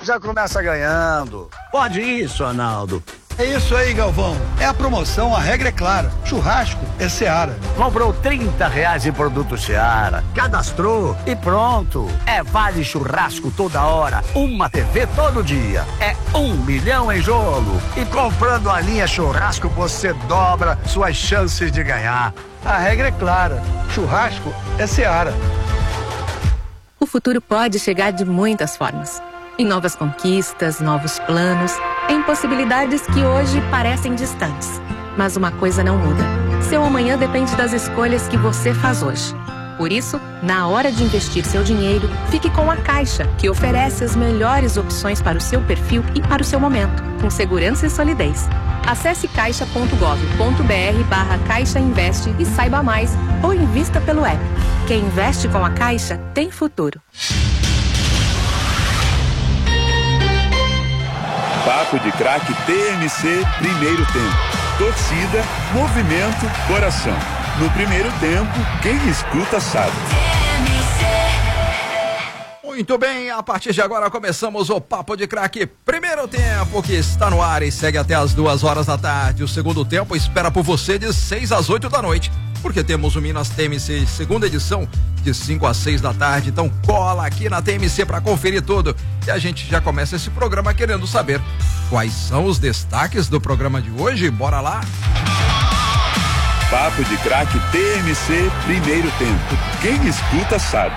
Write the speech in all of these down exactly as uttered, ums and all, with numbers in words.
já começa ganhando. Pode isso, Arnaldo. É isso aí, Galvão. É a promoção, a regra é clara. Churrasco é Seara. Comprou trinta reais em produto Seara. Cadastrou e pronto. É vale churrasco toda hora. Uma T V todo dia. É um milhão em jogo. E comprando a linha churrasco, você dobra suas chances de ganhar. A regra é clara. Churrasco é Seara. O futuro pode chegar de muitas formas. Em novas conquistas, novos planos, em possibilidades que hoje parecem distantes. Mas uma coisa não muda. Seu amanhã depende das escolhas que você faz hoje. Por isso, na hora de investir seu dinheiro, fique com a Caixa, que oferece as melhores opções para o seu perfil e para o seu momento, com segurança e solidez. Acesse caixa ponto gov ponto br barra Caixa Investe e saiba mais, ou invista pelo app. Quem investe com a Caixa tem futuro. Papo de Craque T M C, primeiro tempo. Torcida, movimento, coração. No primeiro tempo, quem escuta sabe. Muito bem, a partir de agora começamos o Papo de Craque primeiro tempo, que está no ar e segue até as duas horas da tarde. O segundo tempo espera por você de seis às oito da noite, porque temos o Minas T M C segunda edição de cinco às seis da tarde. Então cola aqui na T M C para conferir tudo. E a gente já começa esse programa querendo saber quais são os destaques do programa de hoje. Bora lá? Papo de Craque T M C, primeiro tempo. Quem escuta sabe.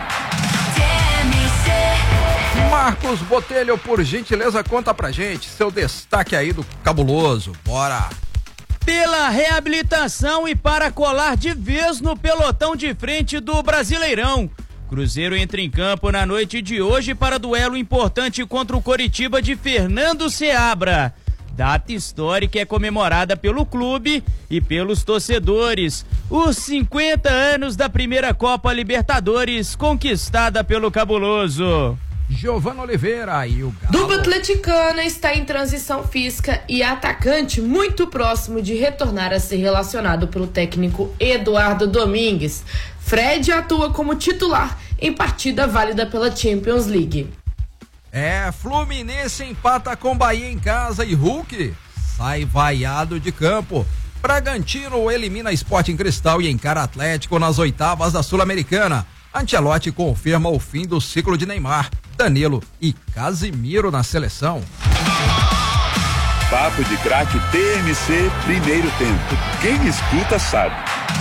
Marcos Botelho, por gentileza, conta pra gente seu destaque aí do cabuloso. Bora! Pela reabilitação e para colar de vez no pelotão de frente do Brasileirão. Cruzeiro entra em campo na noite de hoje para duelo importante contra o Coritiba de Fernando Seabra. Data histórica é comemorada pelo clube e pelos torcedores. Os cinquenta anos da primeira Copa Libertadores conquistada pelo cabuloso. Giovana Oliveira e o Galo. Dupla atleticana está em transição física e atacante muito próximo de retornar a ser relacionado pelo técnico Eduardo Domingues. Fred atua como titular em partida válida pela Champions League. É, Fluminense empata com Bahia em casa e Hulk sai vaiado de campo. Bragantino elimina Sporting Cristal e encara Atlético nas oitavas da Sul-Americana. Ancelotti confirma o fim do ciclo de Neymar, Danilo e Casimiro na seleção. Papo de Craque T M C, primeiro tempo. Quem escuta sabe.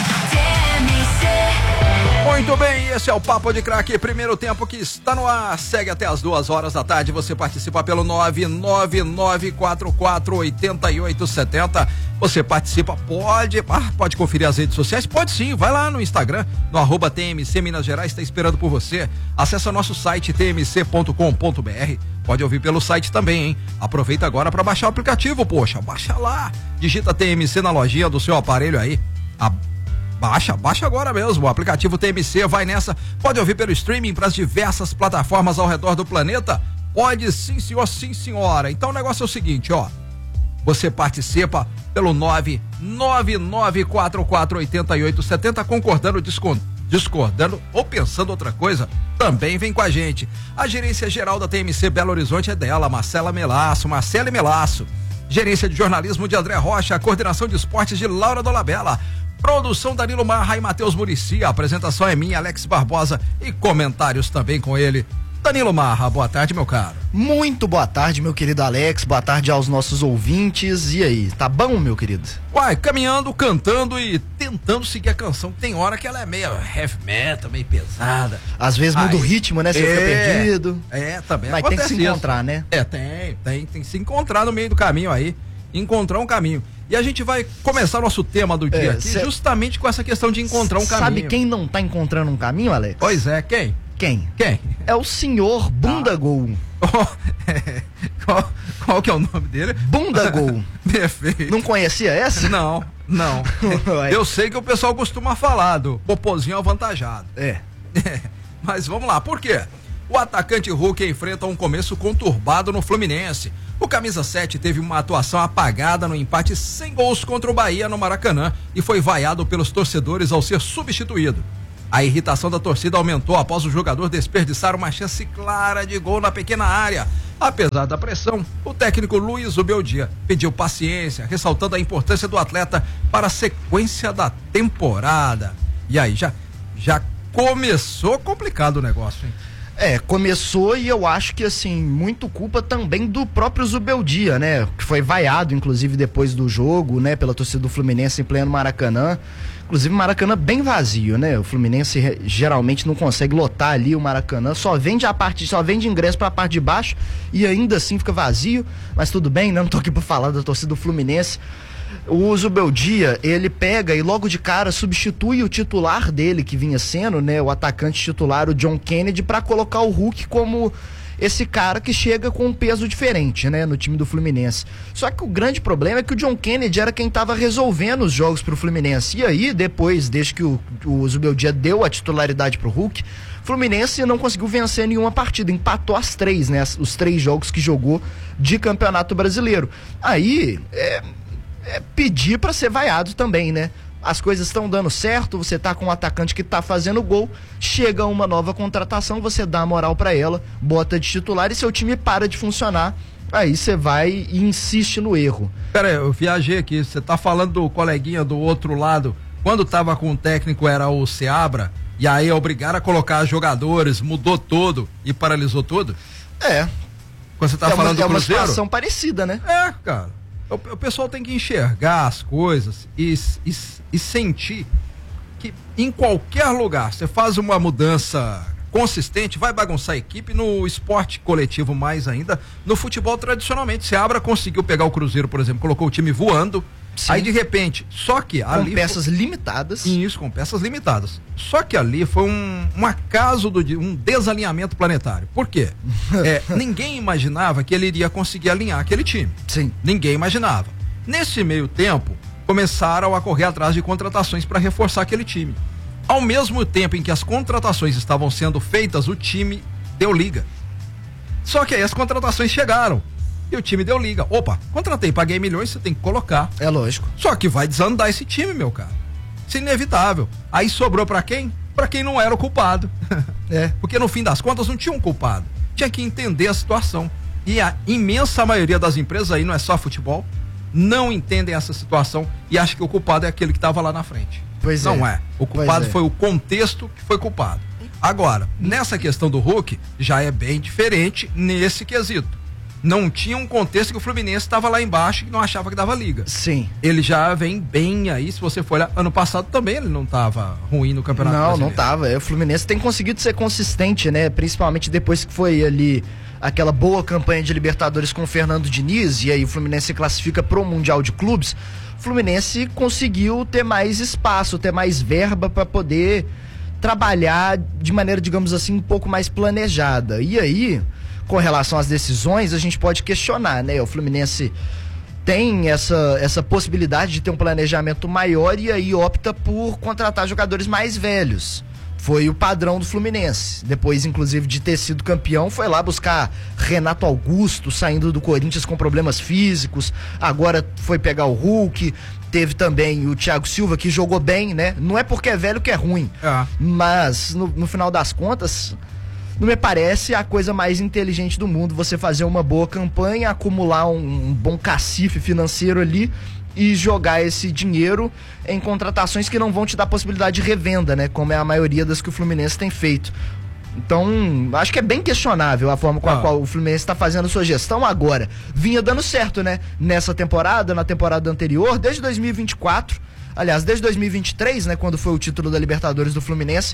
Muito bem, esse é o Papo de Craque, primeiro tempo, que está no ar. Segue até as duas horas da tarde. Você participa pelo nove nove nove quatro quatro oito oito sete zero. Você participa, pode, ah, pode conferir as redes sociais? Pode sim, vai lá no Instagram, no arroba T M C Minas Gerais, está esperando por você. Acesse o nosso site t m c ponto com ponto b r. Pode ouvir pelo site também, hein? Aproveita agora para baixar o aplicativo, poxa, baixa lá. Digita T M C na lojinha do seu aparelho aí. A Baixa, baixa agora mesmo, o aplicativo T M C, vai nessa. Pode ouvir pelo streaming para as diversas plataformas ao redor do planeta? Pode sim, senhor, sim, senhora. Então o negócio é o seguinte, ó. Você participa pelo nove nove nove quatro quatro oito oito sete zero, concordando, discordando ou pensando outra coisa, também vem com a gente. A gerência geral da T M C Belo Horizonte é dela, Marcela Melasso, Marcela Melasso. Gerência de jornalismo de André Rocha, coordenação de esportes de Laura Dolabella. Produção Danilo Marra e Matheus Muricy. A apresentação é minha, Alex Barbosa, e comentários também com ele, Danilo Marra. Boa tarde, meu caro. Muito boa tarde, meu querido Alex. Boa tarde aos nossos ouvintes. E aí, tá bom, meu querido? Uai, caminhando, cantando e tentando seguir a canção. Tem hora que ela é meio heavy metal, meio pesada. Às vezes muda o ritmo, né? Você é, fica perdido. É, também Mas tem que se encontrar, isso, né? É, tem, tem, tem que se encontrar no meio do caminho aí. Encontrar um caminho. E a gente vai começar nosso tema do dia é, aqui cê... justamente com essa questão de encontrar um caminho. Sabe quem não tá encontrando um caminho, Alex? Pois é, quem? Quem? Quem? É o senhor Bundagol. Oh, é, qual, qual que é o nome dele? Bundagol. Perfeito. Não conhecia essa? Não, não. Eu sei que o pessoal costuma falar do popozinho avantajado. É. é. Mas vamos lá, por quê? O atacante Hulk enfrenta um começo conturbado no Fluminense. O camisa sete teve uma atuação apagada no empate sem gols contra o Bahia no Maracanã e foi vaiado pelos torcedores ao ser substituído. A irritação da torcida aumentou após o jogador desperdiçar uma chance clara de gol na pequena área. Apesar da pressão, o técnico Luiz Ubeldia pediu paciência, ressaltando a importância do atleta para a sequência da temporada. E aí, já, já começou complicado o negócio, hein? É, começou e eu acho que, assim, muito culpa também do próprio Zubeldia, né? Que foi vaiado, inclusive, depois do jogo, né? Pela torcida do Fluminense em pleno Maracanã. Inclusive, Maracanã bem vazio, né? O Fluminense geralmente não consegue lotar ali o Maracanã. Só vende a parte, só vende ingresso pra parte de baixo e ainda assim fica vazio. Mas tudo bem, né? Não tô aqui pra falar da torcida do Fluminense. O Zubeldia, ele pega e logo de cara substitui o titular dele, que vinha sendo, né, o atacante titular, o John Kennedy, para colocar o Hulk como esse cara que chega com um peso diferente, né, no time do Fluminense. Só que o grande problema é que o John Kennedy era quem estava resolvendo os jogos pro Fluminense. E aí, depois, desde que o, o Zubeldia deu a titularidade pro Hulk, o Fluminense não conseguiu vencer nenhuma partida, empatou as três, né, os três jogos que jogou de Campeonato Brasileiro. Aí, é... É pedir pra ser vaiado também, né? As coisas estão dando certo, você tá com um atacante que tá fazendo gol, chega uma nova contratação, você dá moral pra ela, bota de titular e seu time para de funcionar. Aí você vai e insiste no erro. Pera aí, eu viajei aqui, você tá falando do coleguinha do outro lado, quando tava com o técnico era o Seabra, e aí obrigaram a colocar jogadores, mudou tudo e paralisou tudo? É. Quando você tá é falando uma, do Cruzeiro? É uma situação parecida, né? É, cara. O, o pessoal tem que enxergar as coisas e, e, e sentir que em qualquer lugar você faz uma mudança consistente, vai bagunçar a equipe. No esporte coletivo mais ainda, no futebol tradicionalmente, Seabra conseguiu pegar o Cruzeiro, por exemplo, colocou o time voando. Sim. Aí de repente, só que com ali peças foi... limitadas. Isso, com peças limitadas. Só que ali foi um, um acaso, do, um desalinhamento planetário. Por quê? é, ninguém imaginava que ele iria conseguir alinhar aquele time. Sim. Ninguém imaginava. Nesse meio tempo, começaram a correr atrás de contratações para reforçar aquele time. Ao mesmo tempo em que as contratações estavam sendo feitas, o time deu liga. Só que aí as contratações chegaram. E o time deu liga. Opa, contratei, paguei milhões, você tem que colocar. É lógico. Só que vai desandar esse time, meu cara. Isso é inevitável. Aí sobrou pra quem? Pra quem não era o culpado. É. Porque no fim das contas não tinha um culpado. Tinha que entender a situação. E a imensa maioria das empresas aí, não é só futebol, não entendem essa situação e acham que o culpado é aquele que estava lá na frente. Pois não é. é. O culpado é. foi o contexto que foi culpado. Agora, nessa questão do Hulk, já é bem diferente nesse quesito. Não tinha um contexto que o Fluminense estava lá embaixo e não achava que dava liga. Sim. Ele já vem bem aí, se você for olhar, ano passado também ele não estava ruim no Campeonato não, Brasileiro. Não, não estava. O Fluminense tem conseguido ser consistente, né? Principalmente depois que foi ali aquela boa campanha de Libertadores com o Fernando Diniz, e aí o Fluminense se classifica pro Mundial de Clubes. O Fluminense conseguiu ter mais espaço, ter mais verba para poder trabalhar de maneira, digamos assim, um pouco mais planejada. E aí, com relação às decisões, a gente pode questionar, né? O Fluminense tem essa, essa possibilidade de ter um planejamento maior e aí opta por contratar jogadores mais velhos. Foi o padrão do Fluminense. Depois, inclusive, de ter sido campeão, foi lá buscar Renato Augusto, saindo do Corinthians com problemas físicos. Agora foi pegar o Hulk. Teve também o Thiago Silva, que jogou bem, né? Não é porque é velho que é ruim. É. Mas, no, no final das contas, não me parece a coisa mais inteligente do mundo você fazer uma boa campanha, acumular um, um bom cacife financeiro ali e jogar esse dinheiro em contratações que não vão te dar possibilidade de revenda, né? Como é a maioria das que o Fluminense tem feito. Então, acho que é bem questionável a forma com a ah. qual o Fluminense está fazendo sua gestão agora. Vinha dando certo, né? Nessa temporada, na temporada anterior, desde dois mil e vinte e quatro, aliás, desde dois mil e vinte e três, né? Quando foi o título da Libertadores do Fluminense.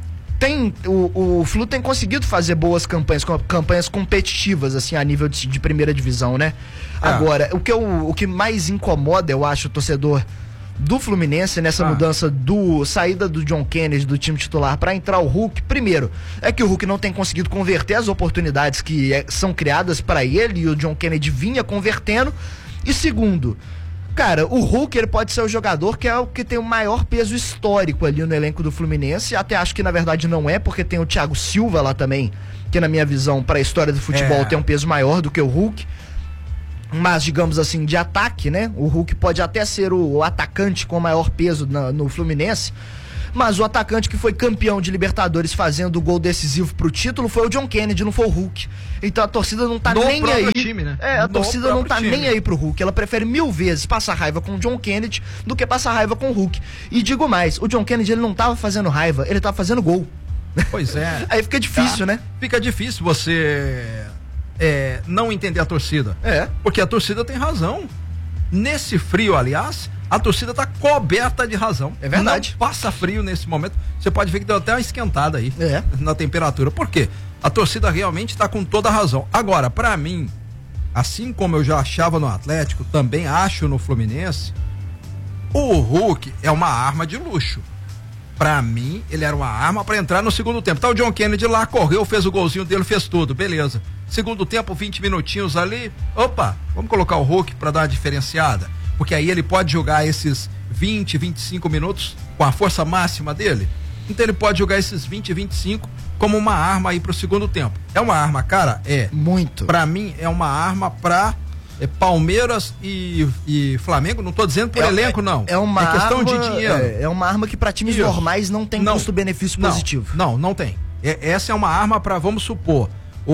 Tem, o, o Flu tem conseguido fazer boas campanhas, campanhas competitivas, assim, a nível de, de primeira divisão, né? É. Agora, o que, eu, o que mais incomoda, eu acho, o torcedor do Fluminense nessa ah. mudança do saída do John Kennedy do time titular para entrar o Hulk, primeiro, é que o Hulk não tem conseguido converter as oportunidades que é, são criadas para ele e o John Kennedy vinha convertendo. E segundo, cara, o Hulk ele pode ser o jogador que é o que tem o maior peso histórico ali no elenco do Fluminense. Até acho que na verdade não é, porque tem o Thiago Silva lá também, que na minha visão, para a história do futebol, é. tem um peso maior do que o Hulk. Mas, digamos assim, de ataque, né? O Hulk pode até ser o, o atacante com maior peso na, no Fluminense. Mas o atacante que foi campeão de Libertadores fazendo o gol decisivo pro título foi o John Kennedy, não foi o Hulk. Então a torcida não tá no nem aí. Time, né? É, a no torcida não tá time. nem aí pro Hulk. Ela prefere mil vezes passar raiva com o John Kennedy do que passar raiva com o Hulk. E digo mais, o John Kennedy ele não tava fazendo raiva, ele tava fazendo gol. Pois é. Aí fica difícil, tá. né? Fica difícil você é, não entender a torcida. É. Porque a torcida tem razão. Nesse frio, aliás, a torcida tá coberta de razão. É verdade. Não passa frio nesse momento. Você pode ver que deu até uma esquentada aí é. na temperatura. Por quê? A torcida realmente tá com toda a razão. Agora, pra mim, assim como eu já achava no Atlético, também acho no Fluminense, o Hulk é uma arma de luxo. Pra mim, ele era uma arma pra entrar no segundo tempo. Tá o John Kennedy lá, correu, fez o golzinho dele, fez tudo, beleza. Segundo tempo, vinte minutinhos ali, opa, vamos colocar o Hulk pra dar uma diferenciada. Porque aí ele pode jogar esses vinte, vinte e cinco minutos com a força máxima dele. Então ele pode jogar esses vinte, vinte e cinco como uma arma aí pro segundo tempo. É uma arma, cara? É. Muito. Pra mim, é uma arma pra é, Palmeiras e, e Flamengo. Não tô dizendo por é, elenco, não. É uma é questão arma, de dinheiro. É, é uma arma que pra times Isso. normais não tem Não. custo-benefício Não, positivo. Não, não tem. É, essa é uma arma pra, vamos supor,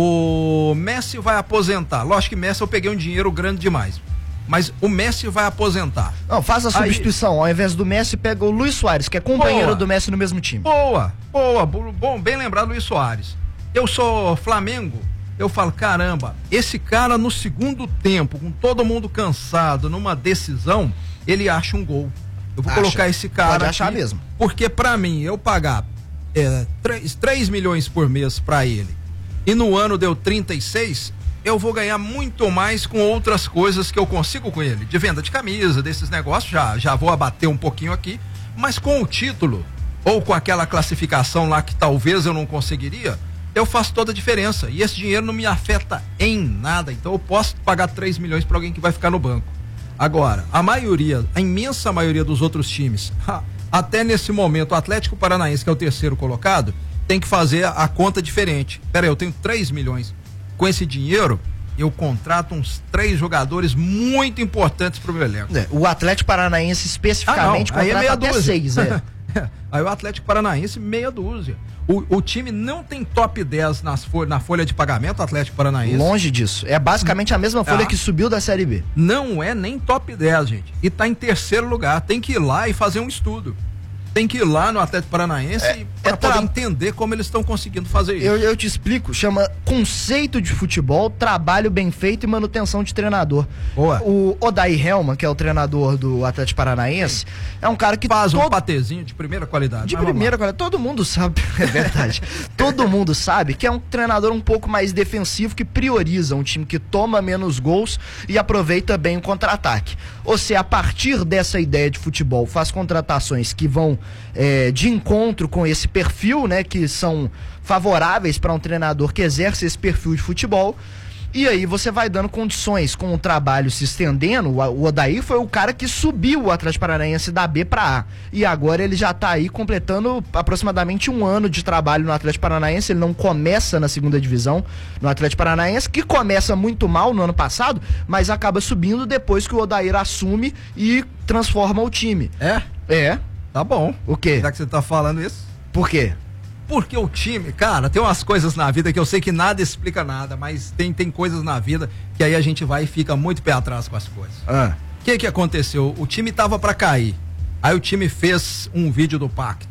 o Messi vai aposentar. Lógico que Messi eu peguei um dinheiro grande demais. Mas o Messi vai aposentar. Não, faz a substituição. Aí, ao invés do Messi, pega o Luis Soares, que é companheiro boa, do Messi no mesmo time. Boa, boa, bom, bem lembrado, Luis Soares. Eu sou Flamengo, eu falo, caramba, esse cara no segundo tempo, com todo mundo cansado, numa decisão, ele acha um gol. Eu vou Acha. colocar esse cara Pode aqui, achar mesmo. Porque pra mim, eu pagar é, três milhões por mês pra ele, e no ano deu trinta e seis, eu vou ganhar muito mais com outras coisas que eu consigo com ele, de venda de camisa, desses negócios, já, já vou abater um pouquinho aqui, mas com o título, ou com aquela classificação lá que talvez eu não conseguiria, eu faço toda a diferença, e esse dinheiro não me afeta em nada, então eu posso pagar três milhões para alguém que vai ficar no banco. Agora, a maioria, a imensa maioria dos outros times, até nesse momento, o Atlético Paranaense, que é o terceiro colocado, tem que fazer a conta diferente. Pera aí, eu tenho três milhões. Com esse dinheiro, eu contrato uns três jogadores muito importantes pro meu elenco. É, o Atlético Paranaense especificamente ah, não, aí contrata é meia até dúzia. seis, é. Aí o Atlético Paranaense, meia dúzia. O, o time não tem top dez nas fol- na folha de pagamento, Atlético Paranaense. Longe disso. É basicamente a mesma folha Ah. que subiu da Série B. Não é nem top dez, gente. E tá em terceiro lugar. Tem que ir lá e fazer um estudo. Tem que ir lá no Atlético Paranaense É, para é poder tra- entender como eles estão conseguindo fazer isso. Eu, eu te explico, chama conceito de futebol, trabalho bem feito e manutenção de treinador. Boa. O Odair Helman, que é o treinador do Atlético Paranaense, é um cara que Faz um todo- patezinho de primeira qualidade. De Mas vamos primeira lá. qualidade, todo mundo sabe, é verdade. Todo mundo sabe que é um treinador um pouco mais defensivo, que prioriza um time que toma menos gols e aproveita bem o contra-ataque. Ou seja, a partir dessa ideia de futebol, faz contratações que vão é, de encontro com esse perfil, né, que são favoráveis para um treinador que exerce esse perfil de futebol. E aí você vai dando condições com o trabalho se estendendo. O Odair foi o cara que subiu o Atlético Paranaense da B para A. E agora ele já tá aí completando aproximadamente um ano de trabalho no Atlético Paranaense. Ele não começa na segunda divisão no Atlético Paranaense, que começa muito mal no ano passado, mas acaba subindo depois que o Odair assume e transforma o time. É? É. Tá bom. O quê? Já que você tá falando isso. Por quê? Porque o time, cara, tem umas coisas na vida que eu sei que nada explica nada, mas tem, tem coisas na vida que aí a gente vai e fica muito pé atrás com as coisas. O Ah. que que aconteceu? O time tava pra cair. Aí o time fez um vídeo do pacto.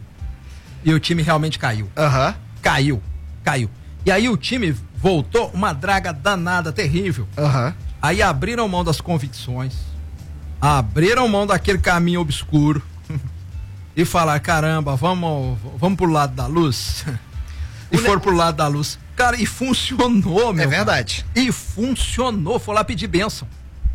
E o time realmente caiu. Aham. Caiu. Caiu. E aí o time voltou uma draga danada, terrível. Aham. Aí abriram mão das convicções. Abriram mão daquele caminho obscuro. E falar, caramba, vamos, vamos pro lado da luz. E for pro lado da luz. Cara, e funcionou, meu. É verdade. Cara. E funcionou. Foi lá pedir bênção.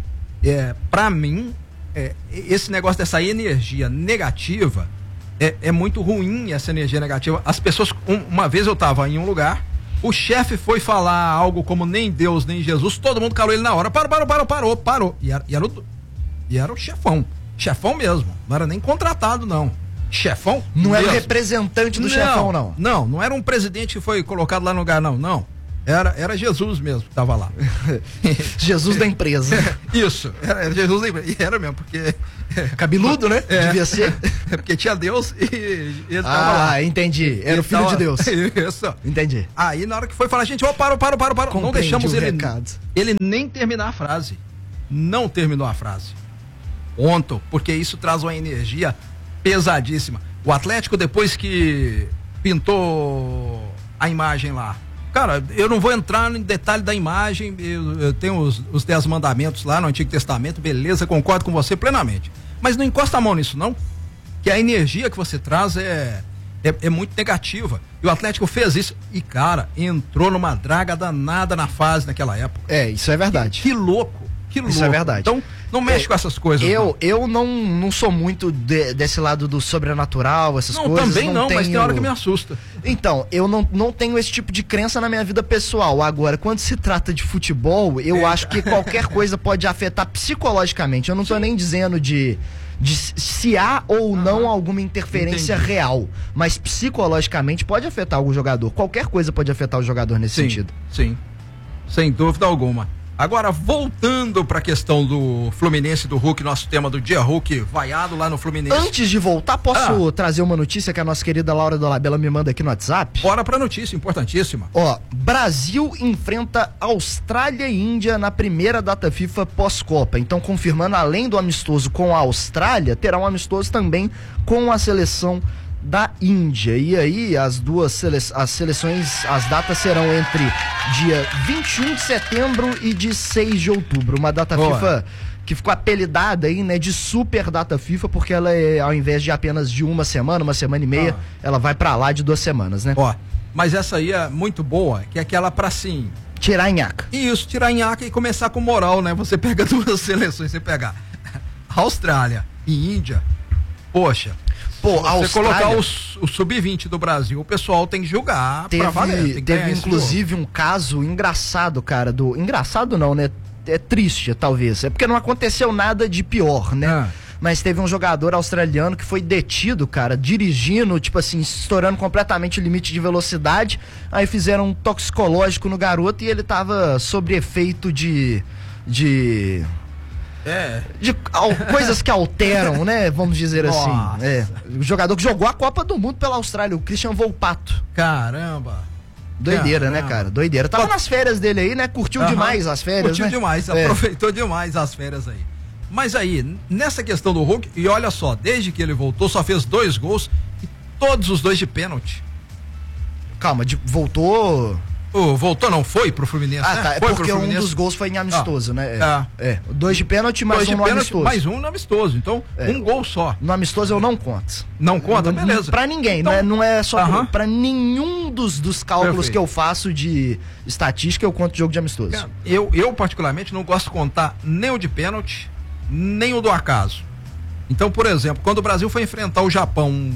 É, pra mim, é, esse negócio dessa energia negativa é, é muito ruim, essa energia negativa. As pessoas, um, uma vez eu tava em um lugar, o chefe foi falar algo como nem Deus, nem Jesus, todo mundo calou ele na hora. Parou, parou, parou, parou, parou. E era, e era, o, e era o chefão. Chefão mesmo. Não era nem contratado, não. Chefão? Não mesmo. era representante do não, chefão, não. Não, não era um presidente que foi colocado lá no lugar, não, não. Era, era Jesus mesmo que tava lá. Jesus da empresa. Isso, era Jesus da empresa. E era mesmo, porque... Cabeludo, né? É, devia ser. É porque tinha Deus e ele tava ah, lá. Ah, entendi. Era ele o filho tava... de Deus. Isso. Entendi. Aí na hora que foi falar, gente, ó, para, para, para, para. Não deixamos ele, recado. ele nem terminar a frase. Não terminou a frase. Ontem, porque isso traz uma energia pesadíssima. O Atlético, depois que pintou a imagem lá, cara, eu não vou entrar em detalhe da imagem, eu, eu tenho os, os dez mandamentos lá no Antigo Testamento, beleza, concordo com você plenamente. Mas não encosta a mão nisso, não. Que a energia que você traz é, é, é muito negativa. E o Atlético fez isso. E, cara, entrou numa draga danada na fase naquela época. É, isso é verdade. Que, que louco. Que louco. Isso é verdade. Então, não mexe é, com essas coisas. Eu não, eu não, não sou muito de, desse lado do sobrenatural, essas não, coisas. Também não, tenho... mas tem hora que me assusta. Então, eu não, não tenho esse tipo de crença na minha vida pessoal. Agora, quando se trata de futebol, eu Eita. acho que qualquer coisa pode afetar psicologicamente. Eu não tô Sim. nem dizendo de, de se há ou ah, não alguma interferência entendi. real. Mas psicologicamente pode afetar o jogador. Qualquer coisa pode afetar o jogador nesse sim, sentido. Sim, sem dúvida alguma. Agora, voltando para a questão do Fluminense, do Hulk, nosso tema do dia, Hulk vaiado lá no Fluminense. Antes de voltar, posso ah. trazer uma notícia que a nossa querida Laura Dolabella me manda aqui no WhatsApp? Bora pra notícia, importantíssima. Ó, Brasil enfrenta Austrália e Índia na primeira data FIFA pós-Copa. Então, confirmando, além do amistoso com a Austrália, terá um amistoso também com a seleção da Índia. E aí as duas sele... as seleções, as datas serão entre dia vinte e um de setembro e de seis de outubro. Uma data Boa. FIFA que ficou apelidada aí, né, de super data FIFA, porque ela é, ao invés de apenas de uma semana, uma semana e meia, ah. ela vai pra lá de duas semanas, né? Ó, mas essa aí é muito boa, que é aquela pra sim... Tirar a nhaca. Isso, tirar a nhaca e começar com moral, né? Você pega duas seleções, você pega Austrália e Índia, poxa... Pô, você Austrália... colocar o, o sub vinte do Brasil, o pessoal tem que julgar teve, pra valer. Tem teve inclusive um caso engraçado, cara, do... Engraçado não, né? É triste, talvez. É porque não aconteceu nada de pior, né? Ah. Mas teve um jogador australiano que foi detido, cara, dirigindo, tipo assim, estourando completamente o limite de velocidade. Aí fizeram um toxicológico no garoto e ele tava sob efeito de... de... É. De al, coisas que alteram, né? Vamos dizer Nossa. assim. É. O jogador que jogou a Copa do Mundo pela Austrália, o Christian Volpato. Caramba. Doideira, Caramba. né, cara? Doideira. Tava nas férias dele aí, né? Curtiu uhum. demais as férias, Curtiu né? demais, é. aproveitou demais as férias aí. Mas aí, nessa questão do Hulk, e olha só, desde que ele voltou, só fez dois gols e todos os dois de pênalti. Calma, de, voltou... Oh, voltou, não foi pro Fluminense, Ah, né? tá, é foi porque um dos gols foi em amistoso, ah, né? É, ah. é. Dois de pênalti, mais Dois um de no pênalti, amistoso. mais um no amistoso, então é. um gol só. No amistoso eu não conto. Não conta? Não, beleza. Pra ninguém, então, não, é, não é só uh-huh. pra, pra nenhum dos, dos cálculos Perfeito. que eu faço de estatística, eu conto jogo de amistoso. Cara, eu, eu particularmente não gosto de contar nem o de pênalti, nem o do acaso. Então, por exemplo, quando o Brasil foi enfrentar o Japão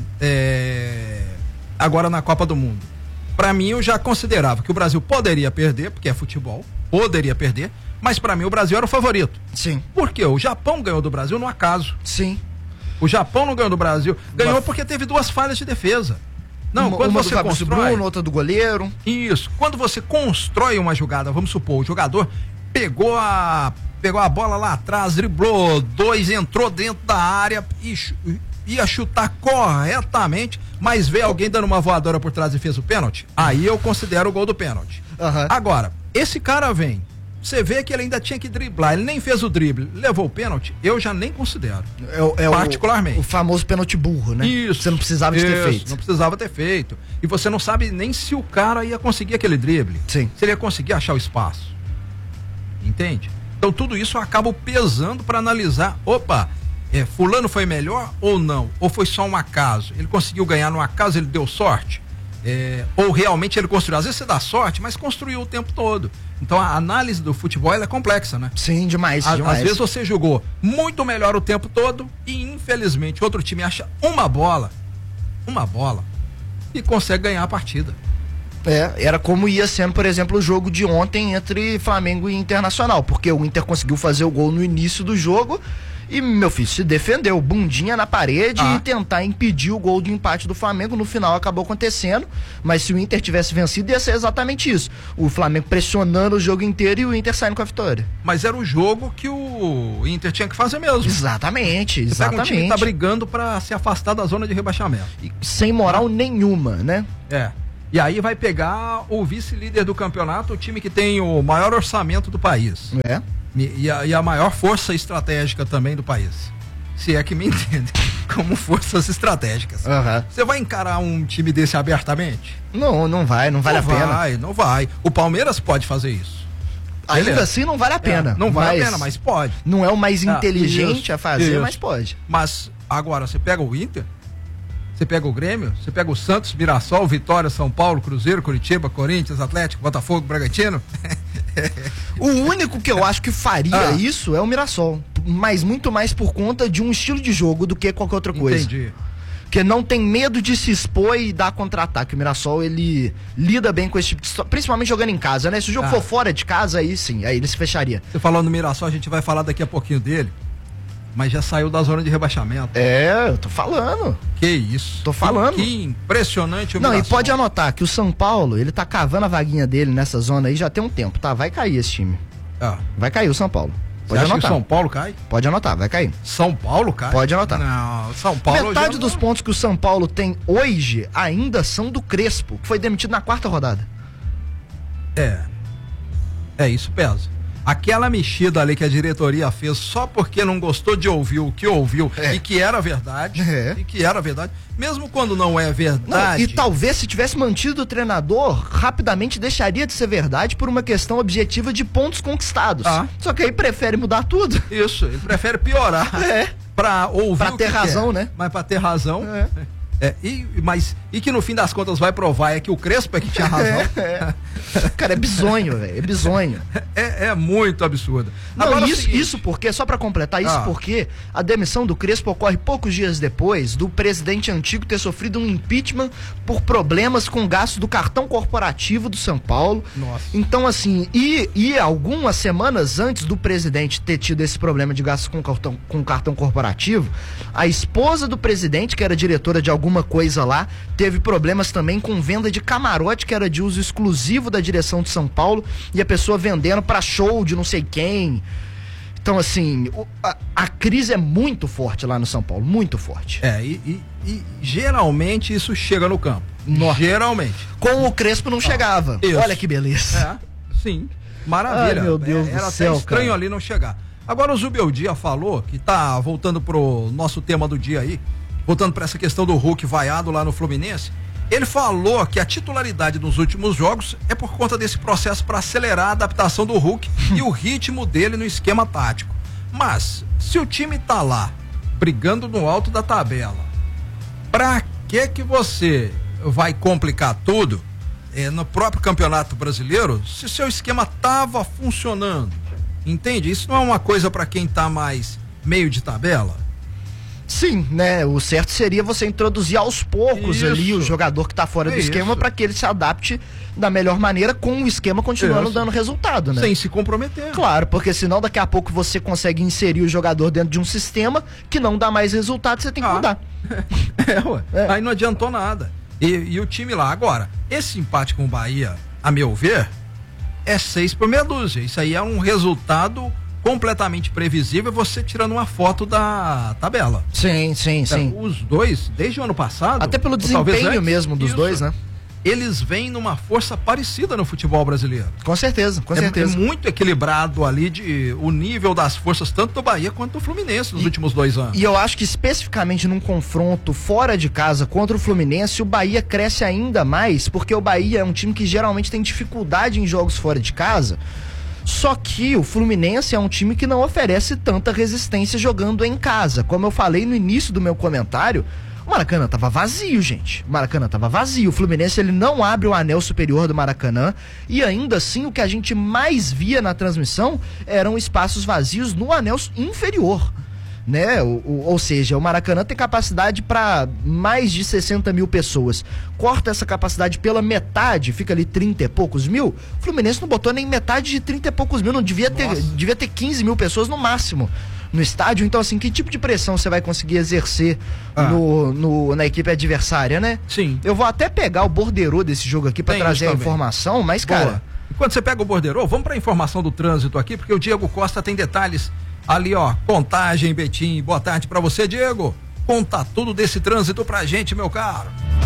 é, agora na Copa do Mundo, pra mim eu já considerava que o Brasil poderia perder, porque é futebol, poderia perder, mas pra mim o Brasil era o favorito. Sim. Porque o Japão ganhou do Brasil no acaso. Sim. O Japão não ganhou do Brasil, ganhou Mas... porque teve duas falhas de defesa. Não, uma, quando uma você do Fabrício constrói... Bruno, outra do goleiro. Isso. Quando você constrói uma jogada, vamos supor, o jogador pegou a pegou a bola lá atrás, driblou dois, entrou dentro da área e ia chutar corretamente, mas veio alguém dando uma voadora por trás e fez o pênalti, aí eu considero o gol do pênalti. Uhum. Agora, esse cara vem, você vê que ele ainda tinha que driblar, ele nem fez o drible, levou o pênalti, eu já nem considero. É, é particularmente. O, o famoso pênalti burro, né? Isso. Você não precisava de isso, ter feito. Não precisava ter feito. E você não sabe nem se o cara ia conseguir aquele drible. Sim. Se ele ia conseguir achar o espaço. Entende? Então tudo isso acaba pesando para analisar, opa, é, fulano foi melhor ou não? Ou foi só um acaso? Ele conseguiu ganhar no acaso, ele deu sorte? É, ou realmente ele construiu? Às vezes você dá sorte, mas construiu o tempo todo. Então a análise do futebol ela é complexa, né? Sim, demais, a, demais. Às vezes você jogou muito melhor o tempo todo e infelizmente outro time acha uma bola, uma bola e consegue ganhar a partida. É, era como ia sendo, por exemplo, o jogo de ontem entre Flamengo e Internacional, porque o Inter conseguiu fazer o gol no início do jogo E, meu filho, se defendeu, bundinha na parede ah. e tentar impedir o gol de empate do Flamengo. No final acabou acontecendo, mas se o Inter tivesse vencido, ia ser exatamente isso. O Flamengo pressionando o jogo inteiro e o Inter saindo com a vitória. Mas era o jogo que o Inter tinha que fazer mesmo. Exatamente, Você exatamente. pega um time que tá brigando pra se afastar da zona de rebaixamento. E sem moral nenhuma, né? É. E aí vai pegar o vice-líder do campeonato, o time que tem o maior orçamento do país. É. E a, e a maior força estratégica também do país. Se é que me entende, como forças estratégicas. Uhum. Você vai encarar um time desse abertamente? Não, não vai, não vale não a pena. Não vai, não vai. O Palmeiras pode fazer isso. Ainda Beleza. assim não vale a pena. É, não vale a pena, mas pode. Não é o mais Ah, inteligente isso, a fazer, isso. mas pode. Mas agora, você pega o Inter, você pega o Grêmio, você pega o Santos, Mirassol, Vitória, São Paulo, Cruzeiro, Curitiba, Corinthians, Atlético, Botafogo, Bragantino. O único que eu acho que faria Ah. isso é o Mirassol. Mas muito mais por conta de um estilo de jogo do que qualquer outra coisa. Entendi. Porque não tem medo de se expor e dar contra-ataque. O Mirassol, ele lida bem com esse tipo de situação, principalmente jogando em casa, né? Se o jogo Ah. for fora de casa, aí sim, aí ele se fecharia. Você falou no Mirassol, a gente vai falar daqui a pouquinho dele, mas já saiu da zona de rebaixamento. É, eu tô falando. Que isso. Tô falando. Que, que impressionante o Não, Mirassol. e pode anotar que o São Paulo, ele tá cavando a vaguinha dele nessa zona aí já tem um tempo, tá? Vai cair esse time. Ah. Vai cair o São Paulo. Você Pode acha anotar. que o São Paulo cai? Pode anotar, vai cair. São Paulo cai? Pode anotar. Não, São Paulo... Metade já... dos pontos que o São Paulo tem hoje ainda são do Crespo, que foi demitido na quarta rodada. É. É, isso pesa. Aquela mexida ali que a diretoria fez só porque não gostou de ouvir o que ouviu É. e que era verdade, É. e que era verdade, mesmo quando não é Não, verdade... e talvez se tivesse mantido o treinador, rapidamente deixaria de ser verdade por uma questão objetiva de pontos conquistados. Ah. Só que aí prefere mudar tudo. Isso, ele prefere piorar É. pra ouvir Pra o ter que razão, quer. né? Mas pra ter razão... É. É, e, mas, e que no fim das contas vai provar é que o Crespo é que tinha razão. É. Cara, é bizonho, velho. É bizonho. É, é muito absurdo. Não, Agora, é o isso, seguinte, isso porque, só pra completar, isso Ah. porque a demissão do Crespo ocorre poucos dias depois do presidente antigo ter sofrido um impeachment por problemas com gastos do cartão corporativo do São Paulo. Nossa. Então, assim, e, e algumas semanas antes do presidente ter tido esse problema de gastos com cartão, com cartão corporativo, a esposa do presidente, que era diretora de alguma coisa lá, teve problemas também com venda de camarote, que era de uso exclusivo da direção de São Paulo, e a pessoa vendendo pra show de não sei quem. Então, assim, o- a, a crise é muito forte lá no São Paulo, muito forte. É, e, e- e geralmente isso chega no campo. Nossa. Geralmente. Com o Crespo não chegava. Isso. Olha que beleza. É, sim. Maravilha. Ai, meu Deus É, do Era céu, até estranho cara. ali não chegar. Agora o Zubeldia falou, que tá voltando pro nosso tema do dia aí, voltando para essa questão do Hulk vaiado lá no Fluminense, ele falou que a titularidade nos últimos jogos é por conta desse processo para acelerar a adaptação do Hulk e o ritmo dele no esquema tático. Mas, se o time tá lá, brigando no alto da tabela, pra que que você vai complicar tudo eh, no próprio Campeonato Brasileiro se seu esquema tava funcionando? Entende? Isso não é uma coisa para quem tá mais meio de tabela? Sim, né? O certo seria você introduzir aos poucos Isso. ali o jogador que tá fora do É esquema isso. para que ele se adapte da melhor maneira com o esquema continuando Isso. dando resultado, né? Sem se comprometer. Claro, porque senão daqui a pouco você consegue inserir o jogador dentro de um sistema que não dá mais resultado, você tem que Ah. mudar. É, ué. É. Aí não adiantou nada. E, e o time lá, agora, esse empate com o Bahia, a meu ver, é seis por meia dúzia. Isso aí é um resultado completamente previsível, você tirando uma foto da tabela. Sim, sim, sim. Os dois, desde o ano passado, Até pelo ou talvez desempenho antes, mesmo dos isso, dois, né? Eles vêm numa força parecida no futebol brasileiro. Com certeza, com É, certeza. é muito equilibrado ali de o nível das forças tanto do Bahia quanto do Fluminense nos E- últimos dois anos. E eu acho que especificamente num confronto fora de casa contra o Fluminense, o Bahia cresce ainda mais, porque o Bahia é um time que geralmente tem dificuldade em jogos fora de casa. Só que o Fluminense é um time que não oferece tanta resistência jogando em casa. Como eu falei no início do meu comentário, o Maracanã tava vazio, gente. O Maracanã tava vazio. O Fluminense, ele não abre o anel superior do Maracanã, e ainda assim o que a gente mais via na transmissão eram espaços vazios no anel inferior. Né? O, o- ou seja, o Maracanã tem capacidade para mais de sessenta mil pessoas. Corta essa capacidade pela metade, fica ali trinta e poucos mil. O Fluminense não botou nem metade de trinta e poucos mil, não devia ter, Nossa. devia ter quinze mil pessoas no máximo no estádio. Então, assim, que tipo de pressão você vai conseguir exercer Ah. no, no, na equipe adversária, né? Sim. Eu vou até pegar o borderô desse jogo aqui pra Tem trazer isso a também. informação, mas, Boa. cara... Enquanto você pega o borderô, vamos pra informação do trânsito aqui, porque o Diego Costa tem detalhes ali, ó, Contagem, Betim. Boa tarde pra você, Diego. Conta tudo desse trânsito pra gente, meu caro.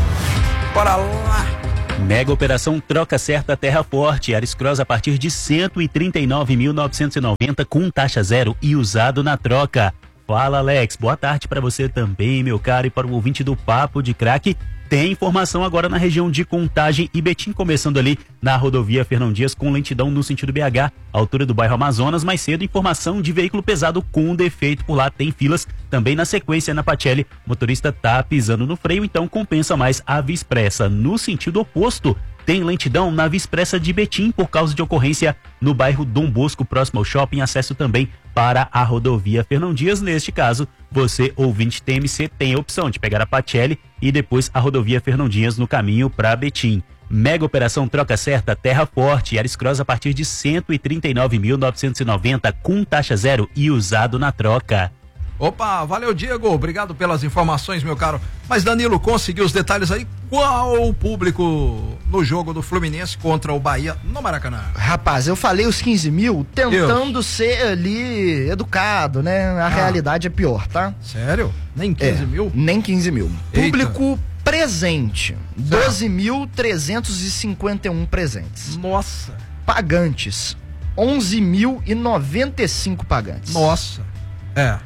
Bora lá. Mega operação Troca Certa Terra Forte, Ares Cross a partir de cento e trinta e nove mil novecentos e noventa com taxa zero e usado na troca. Fala, Alex, boa tarde para você também, meu caro, e para o ouvinte do Papo de Craque. Tem informação agora na região de Contagem e Betim, começando ali na rodovia Fernão Dias com lentidão no sentido B H, altura do bairro Amazonas. Mais cedo, informação de veículo pesado com defeito por lá, tem filas. Também na sequência na Pacelli, motorista tá pisando no freio, então compensa mais a Via Expressa. No sentido oposto, tem lentidão na Via Expressa de Betim por causa de ocorrência no bairro Dom Bosco, próximo ao shopping. Acesso também para a rodovia Fernão Dias. Neste caso, você, ouvinte T M C, tem a opção de pegar a Pacelli e depois a rodovia Fernão Dias no caminho para Betim. Mega operação Troca Certa Terra Forte, Ares Cross a partir de cento e trinta e nove mil novecentos e noventa com taxa zero e usado na troca. Opa, valeu, Diego, obrigado pelas informações, meu caro. Mas Danilo, conseguiu os detalhes aí? Qual o público no jogo do Fluminense contra o Bahia no Maracanã? Rapaz, eu falei os quinze mil tentando Deus. ser ali educado, né? A ah. realidade é pior, tá? Sério? Nem quinze é, mil? Nem quinze mil. Eita. Público presente, doze mil trezentos e cinquenta e um presentes. Nossa. Pagantes, onze mil e noventa e cinco pagantes. Nossa. É.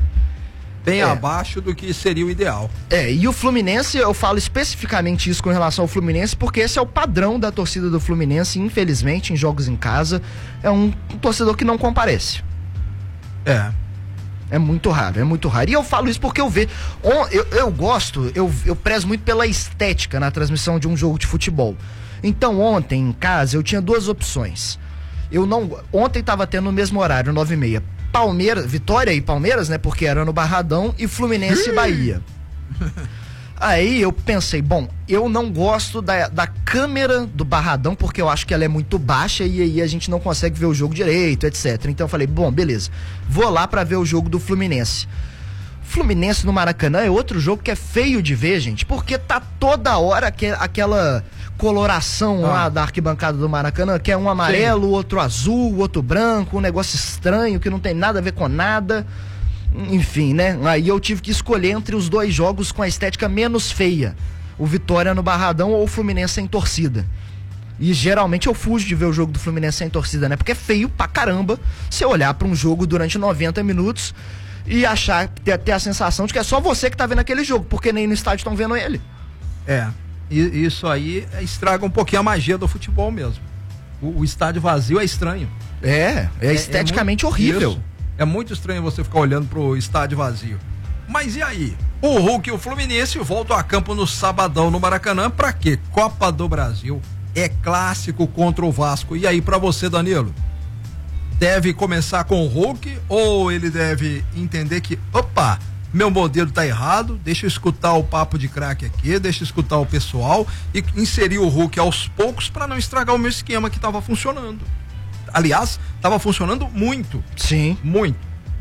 Bem É. abaixo do que seria o ideal. É, e o Fluminense, eu falo especificamente isso com relação ao Fluminense, porque esse é o padrão da torcida do Fluminense, infelizmente, em jogos em casa, é um, um torcedor que não comparece. É. É muito raro, é muito raro. E eu falo isso porque eu vejo, eu, eu gosto, eu, eu prezo muito pela estética na transmissão de um jogo de futebol. Então ontem, em casa, eu tinha duas opções. Eu não, ontem tava tendo no mesmo horário, nove e meia. Palmeiras, Vitória e Palmeiras, né? Porque era no Barradão, e Fluminense e Bahia. Aí eu pensei, bom, eu não gosto da, da câmera do Barradão, porque eu acho que ela é muito baixa e aí a gente não consegue ver o jogo direito, etcétera. Então eu falei, bom, beleza, vou lá pra ver o jogo do Fluminense. Fluminense no Maracanã é outro jogo que é feio de ver, gente, porque tá toda hora que, aquela coloração ah. lá da arquibancada do Maracanã, que é um amarelo, Sim. outro azul, outro branco, um negócio estranho que não tem nada a ver com nada. Enfim, né? Aí eu tive que escolher entre os dois jogos com a estética menos feia. O Vitória no Barradão ou o Fluminense sem torcida. E geralmente eu fujo de ver o jogo do Fluminense sem torcida, né? Porque é feio pra caramba você olhar pra um jogo durante noventa minutos e achar, ter, ter a sensação de que é só você que tá vendo aquele jogo, porque nem no estádio estão vendo ele. É, e isso aí estraga um pouquinho a magia do futebol mesmo. O, o estádio vazio é estranho. É, é, é esteticamente é muito, horrível. Isso. É muito estranho você ficar olhando pro estádio vazio. Mas e aí? O Hulk e o Fluminense voltam a campo no sabadão no Maracanã. Pra quê? Copa do Brasil. É clássico contra o Vasco. E aí pra você, Danilo? Deve começar com o Hulk ou ele deve entender que, opa, meu modelo tá errado, deixa eu escutar o Papo de Craque aqui, deixa eu escutar o pessoal e inserir o Hulk aos poucos pra não estragar o meu esquema que tava funcionando. Aliás, tava funcionando muito. Sim. Muito.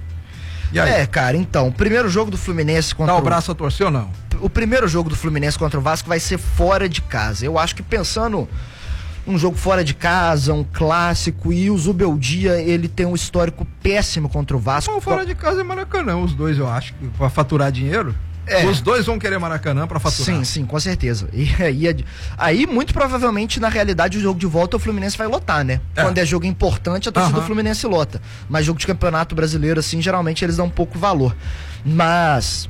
E aí? É, cara, então, o primeiro jogo do Fluminense contra Dá o braço a torcer ou não? O primeiro jogo do Fluminense contra o Vasco vai ser fora de casa. Eu acho que pensando um jogo fora de casa, um clássico, e o Zubeldia, ele tem um histórico péssimo contra o Vasco. Não, fora de casa é Maracanã, os dois, eu acho, pra faturar dinheiro. É. Os dois vão querer Maracanã pra faturar. Sim, sim, com certeza. E aí, aí, muito provavelmente, na realidade, o jogo de volta o Fluminense vai lotar, né? É. Quando é jogo importante, a torcida uhum. do Fluminense lota. Mas jogo de campeonato brasileiro, assim, geralmente eles dão um pouco valor. Mas,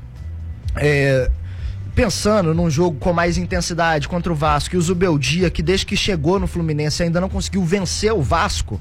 é, pensando num jogo com mais intensidade contra o Vasco e o Zubeldia, que desde que chegou no Fluminense ainda não conseguiu vencer o Vasco,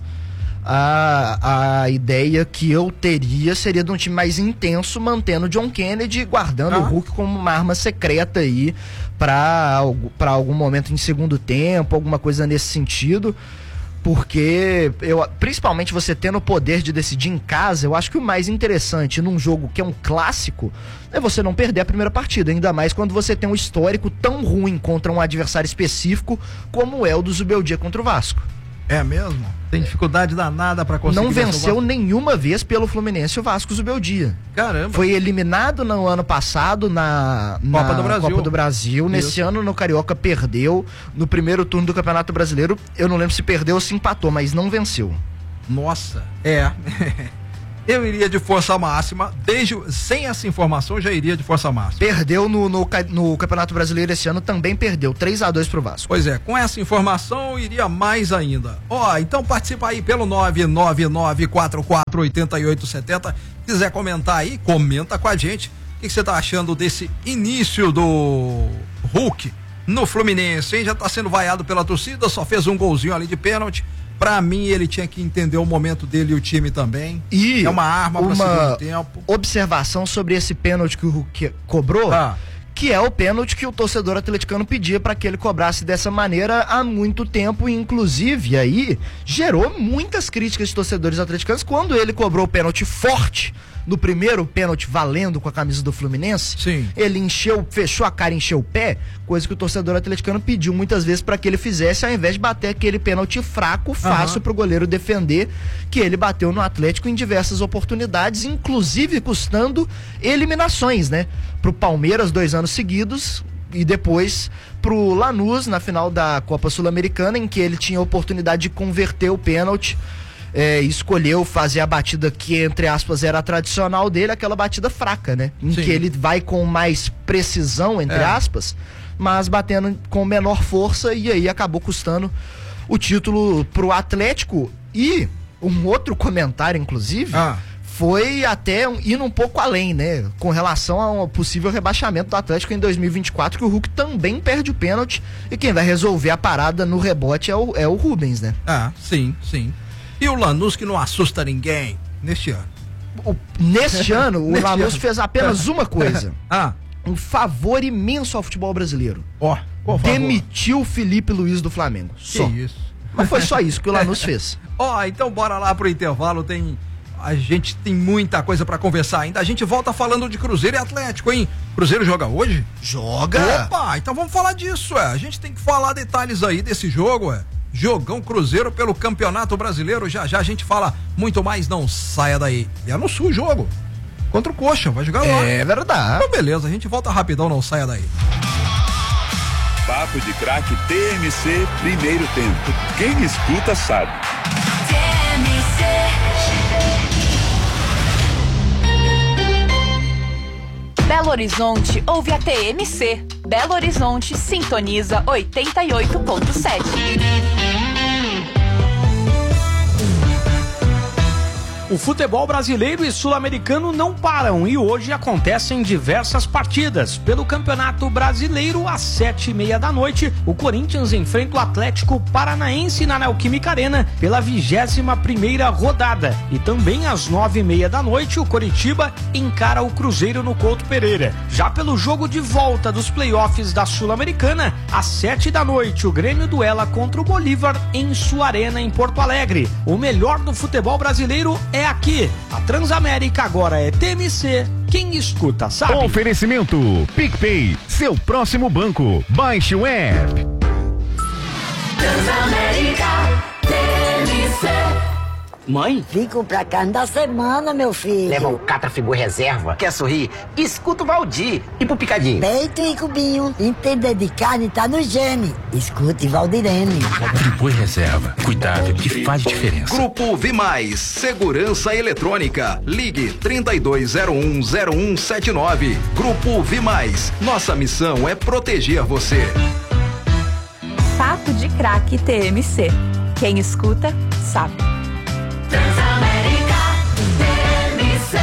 A, a ideia que eu teria seria de um time mais intenso, mantendo o John Kennedy e guardando ah. o Hulk como uma arma secreta aí para para algum momento em segundo tempo, alguma coisa nesse sentido, porque eu, principalmente você tendo o poder de decidir em casa, eu acho que o mais interessante num jogo que é um clássico é você não perder a primeira partida, ainda mais quando você tem um histórico tão ruim contra um adversário específico como é o do Zubeldia contra o Vasco. É mesmo? Tem dificuldade danada pra conseguir. Não venceu nenhuma vez pelo Fluminense o Vasco Zubeldia. Caramba. Foi eliminado no ano passado na, na Copa do Brasil. Copa do Brasil. Nesse ano no Carioca perdeu. No primeiro turno do Campeonato Brasileiro, eu não lembro se perdeu ou se empatou, mas não venceu. Nossa, é. Eu iria de força máxima, desde sem essa informação já iria de força máxima. Perdeu no, no, no Campeonato Brasileiro esse ano, também perdeu, três a dois pro Vasco. Pois é, com essa informação iria mais ainda. Ó, então participa aí pelo nove nove nove quatro quatro oito oito sete zero. Quiser comentar aí, comenta com a gente. O que você tá achando desse início do Hulk no Fluminense, hein? Já tá sendo vaiado pela torcida, só fez um golzinho ali de pênalti. Pra mim, ele tinha que entender o momento dele e o time também. E é uma arma para segundo tempo. Observação sobre esse pênalti que o Hulk cobrou, ah. que é o pênalti que o torcedor atleticano pedia para que ele cobrasse dessa maneira há muito tempo, e inclusive aí gerou muitas críticas de torcedores atleticanos quando ele cobrou o pênalti forte. No primeiro pênalti valendo com a camisa do Fluminense, Sim. ele encheu, fechou a cara e encheu o pé, coisa que o torcedor atleticano pediu muitas vezes para que ele fizesse, ao invés de bater aquele pênalti fraco, fácil uhum. pro goleiro defender, que ele bateu no Atlético em diversas oportunidades, inclusive custando eliminações, né? Pro Palmeiras dois anos seguidos e depois pro Lanús na final da Copa Sul-Americana, em que ele tinha a oportunidade de converter o pênalti. É, escolheu fazer a batida que, entre aspas, era a tradicional dele, aquela batida fraca, né? Em Sim. que ele vai com mais precisão, entre é. aspas, mas batendo com menor força, e aí acabou custando o título pro Atlético. E um outro comentário, inclusive, ah. foi até um, indo um pouco além, né? Com relação a um possível rebaixamento do Atlético em dois mil e vinte e quatro, que o Hulk também perde o pênalti, e quem vai resolver a parada no rebote é o, é o Rubens, né? Ah, sim, sim. E o Lanús, que não assusta ninguém neste ano? O, neste ano, o neste Lanús ano. fez apenas uma coisa. ah. Um favor imenso ao futebol brasileiro. Ó, oh, demitiu o Felipe Luiz do Flamengo. Que só. isso? Mas foi só isso que o Lanús fez. Ó, oh, então bora lá pro intervalo, tem... A gente tem muita coisa pra conversar ainda. A gente volta falando de Cruzeiro e Atlético, hein? Cruzeiro joga hoje? Joga! Opa, então vamos falar disso, ué. A gente tem que falar detalhes aí desse jogo, ué. Jogão Cruzeiro pelo Campeonato Brasileiro. Já já a gente fala muito mais, não saia daí. É no Sul o jogo. Contra o Coxa, vai jogar lá. É verdade. Então beleza, a gente volta rapidão, não saia daí. Papo de Craque T M C, primeiro tempo. Quem escuta sabe. T M C. Belo Horizonte ouve a T M C. Belo Horizonte sintoniza oitenta e oito ponto sete. O futebol brasileiro e sul-americano não param e hoje acontecem diversas partidas. Pelo Campeonato Brasileiro, às sete e meia da noite, o Corinthians enfrenta o Atlético Paranaense na Neoquímica Arena pela vigésima primeira rodada. E também às nove e meia da noite, o Coritiba encara o Cruzeiro no Couto Pereira. Já pelo jogo de volta dos playoffs da Sul-Americana, às sete da noite, o Grêmio duela contra o Bolívar em sua arena em Porto Alegre. O melhor do futebol brasileiro é aqui. A Transamérica agora é T M C. Quem escuta sabe. Oferecimento PicPay, seu próximo banco. Baixe o app. Transamérica T M C. Mãe? Vim comprar carne da semana, meu filho. Leva o Catrafigor Reserva. Quer sorrir? Escuta o Valdir. E pro Picadinho? Peito e cubinho. Entender de carne tá no gene. Escute Valdirene. Friboi Reserva. Cuidado que faz diferença. Grupo Vimais. Segurança Eletrônica. Ligue trinta e dois zero um zero um sete nove. Grupo Vimais. Nossa missão é proteger você. Papo de Craque T M C. Quem escuta, sabe. Transamérica T M C.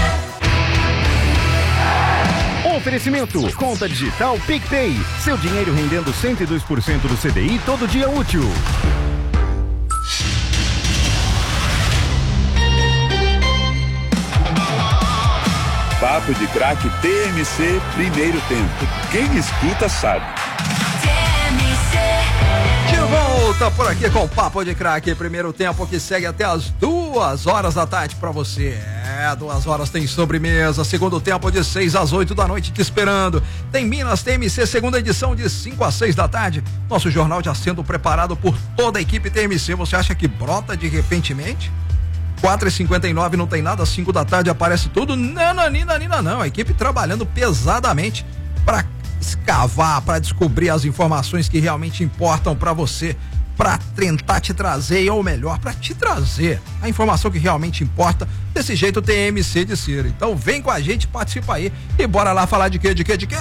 Oferecimento, conta digital PicPay. Seu dinheiro rendendo cento e dois por cento do C D I todo dia útil. Papo de Craque T M C, primeiro tempo. Quem escuta sabe. De volta por aqui com o Papo de Craque, primeiro tempo que segue até as duas horas da tarde pra você. É, duas horas tem sobremesa, segundo tempo de seis às oito da noite te esperando. Tem Minas T M C, segunda edição de cinco às seis da tarde. Nosso jornal já sendo preparado por toda a equipe T M C. Você acha que brota de repentemente? quatro e cinquenta e nove não tem nada, cinco da tarde aparece tudo. Não, não, não, não, não. A equipe trabalhando pesadamente para escavar, para descobrir as informações que realmente importam para você, para tentar te trazer, ou melhor, para te trazer a informação que realmente importa. Desse jeito T M C de ser. Então vem com a gente, participa aí e bora lá falar de quê, de quê, de quê?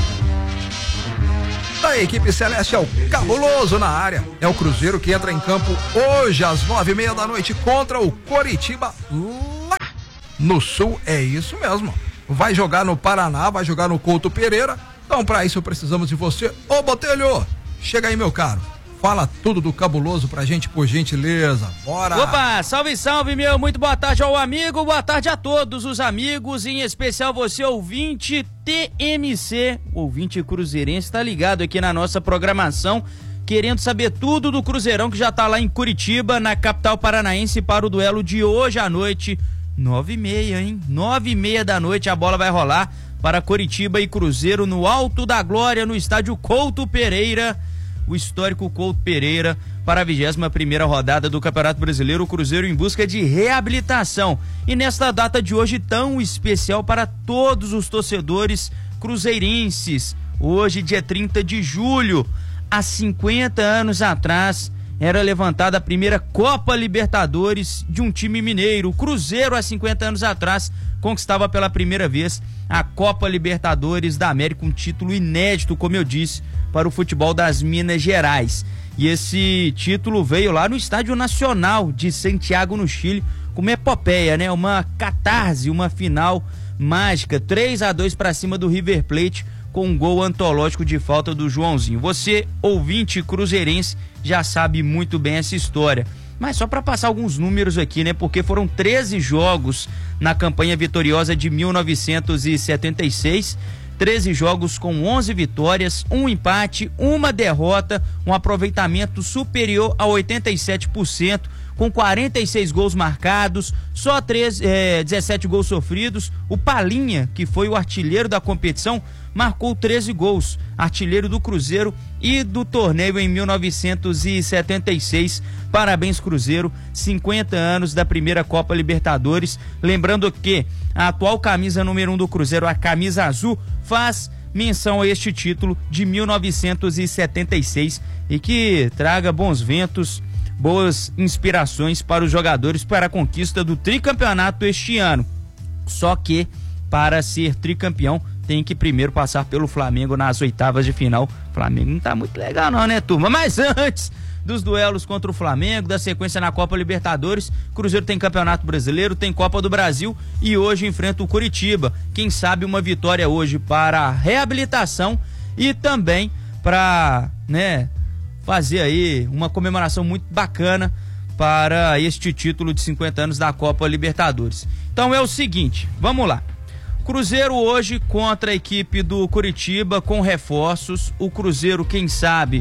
A equipe celeste é o Cabuloso na área. É o Cruzeiro que entra em campo hoje às nove e meia da noite contra o Coritiba lá no Sul. É isso mesmo. Vai jogar no Paraná, vai jogar no Couto Pereira. Então para isso precisamos de você. Ô Botelho, chega aí meu caro. Fala tudo do Cabuloso pra gente, por gentileza. Bora! Opa, salve, salve, meu. Muito boa tarde ao amigo, boa tarde a todos os amigos, em especial você, ouvinte T M C, ouvinte cruzeirense, tá ligado aqui na nossa programação, querendo saber tudo do Cruzeirão que já tá lá em Curitiba, na capital paranaense, para o duelo de hoje à noite, nove e meia, hein? Nove e meia da noite a bola vai rolar para Curitiba e Cruzeiro no Alto da Glória, no estádio Couto Pereira. O histórico Couto Pereira, para a vigésima primeira rodada do Campeonato Brasileiro, o Cruzeiro em busca de reabilitação. E nesta data de hoje tão especial para todos os torcedores cruzeirenses, hoje dia trinta de julho, há cinquenta anos atrás, era levantada a primeira Copa Libertadores de um time mineiro. O Cruzeiro, há cinquenta anos atrás, conquistava pela primeira vez a Copa Libertadores da América, um título inédito, como eu disse, para o futebol das Minas Gerais. E esse título veio lá no Estádio Nacional de Santiago, no Chile, com uma epopeia, né? Uma catarse, uma final mágica, três a dois para cima do River Plate, com um gol antológico de falta do Joãozinho. Você, ouvinte cruzeirense, já sabe muito bem essa história. Mas só para passar alguns números aqui, né? Porque foram treze jogos na campanha vitoriosa de mil novecentos e setenta e seis, treze jogos com onze vitórias, um empate, uma derrota, um aproveitamento superior a oitenta e sete por cento, com quarenta e seis gols marcados, só treze, é, dezessete gols sofridos. O Palinha, que foi o artilheiro da competição, marcou treze gols, artilheiro do Cruzeiro e do torneio em mil novecentos e setenta e seis. Parabéns, Cruzeiro, cinquenta anos da primeira Copa Libertadores. Lembrando que a atual camisa número um do Cruzeiro, a camisa azul, faz menção a este título de mil novecentos e setenta e seis e que traga bons ventos, boas inspirações para os jogadores para a conquista do tricampeonato este ano. Só que para ser tricampeão tem que primeiro passar pelo Flamengo nas oitavas de final. O Flamengo não tá muito legal não, né, turma? Mas antes dos duelos contra o Flamengo, da sequência na Copa Libertadores, Cruzeiro tem Campeonato Brasileiro, tem Copa do Brasil e hoje enfrenta o Curitiba. Quem sabe uma vitória hoje para a reabilitação e também para, né, fazer aí uma comemoração muito bacana para este título de cinquenta anos da Copa Libertadores. Então é o seguinte, vamos lá. Cruzeiro hoje contra a equipe do Curitiba com reforços. O Cruzeiro, quem sabe,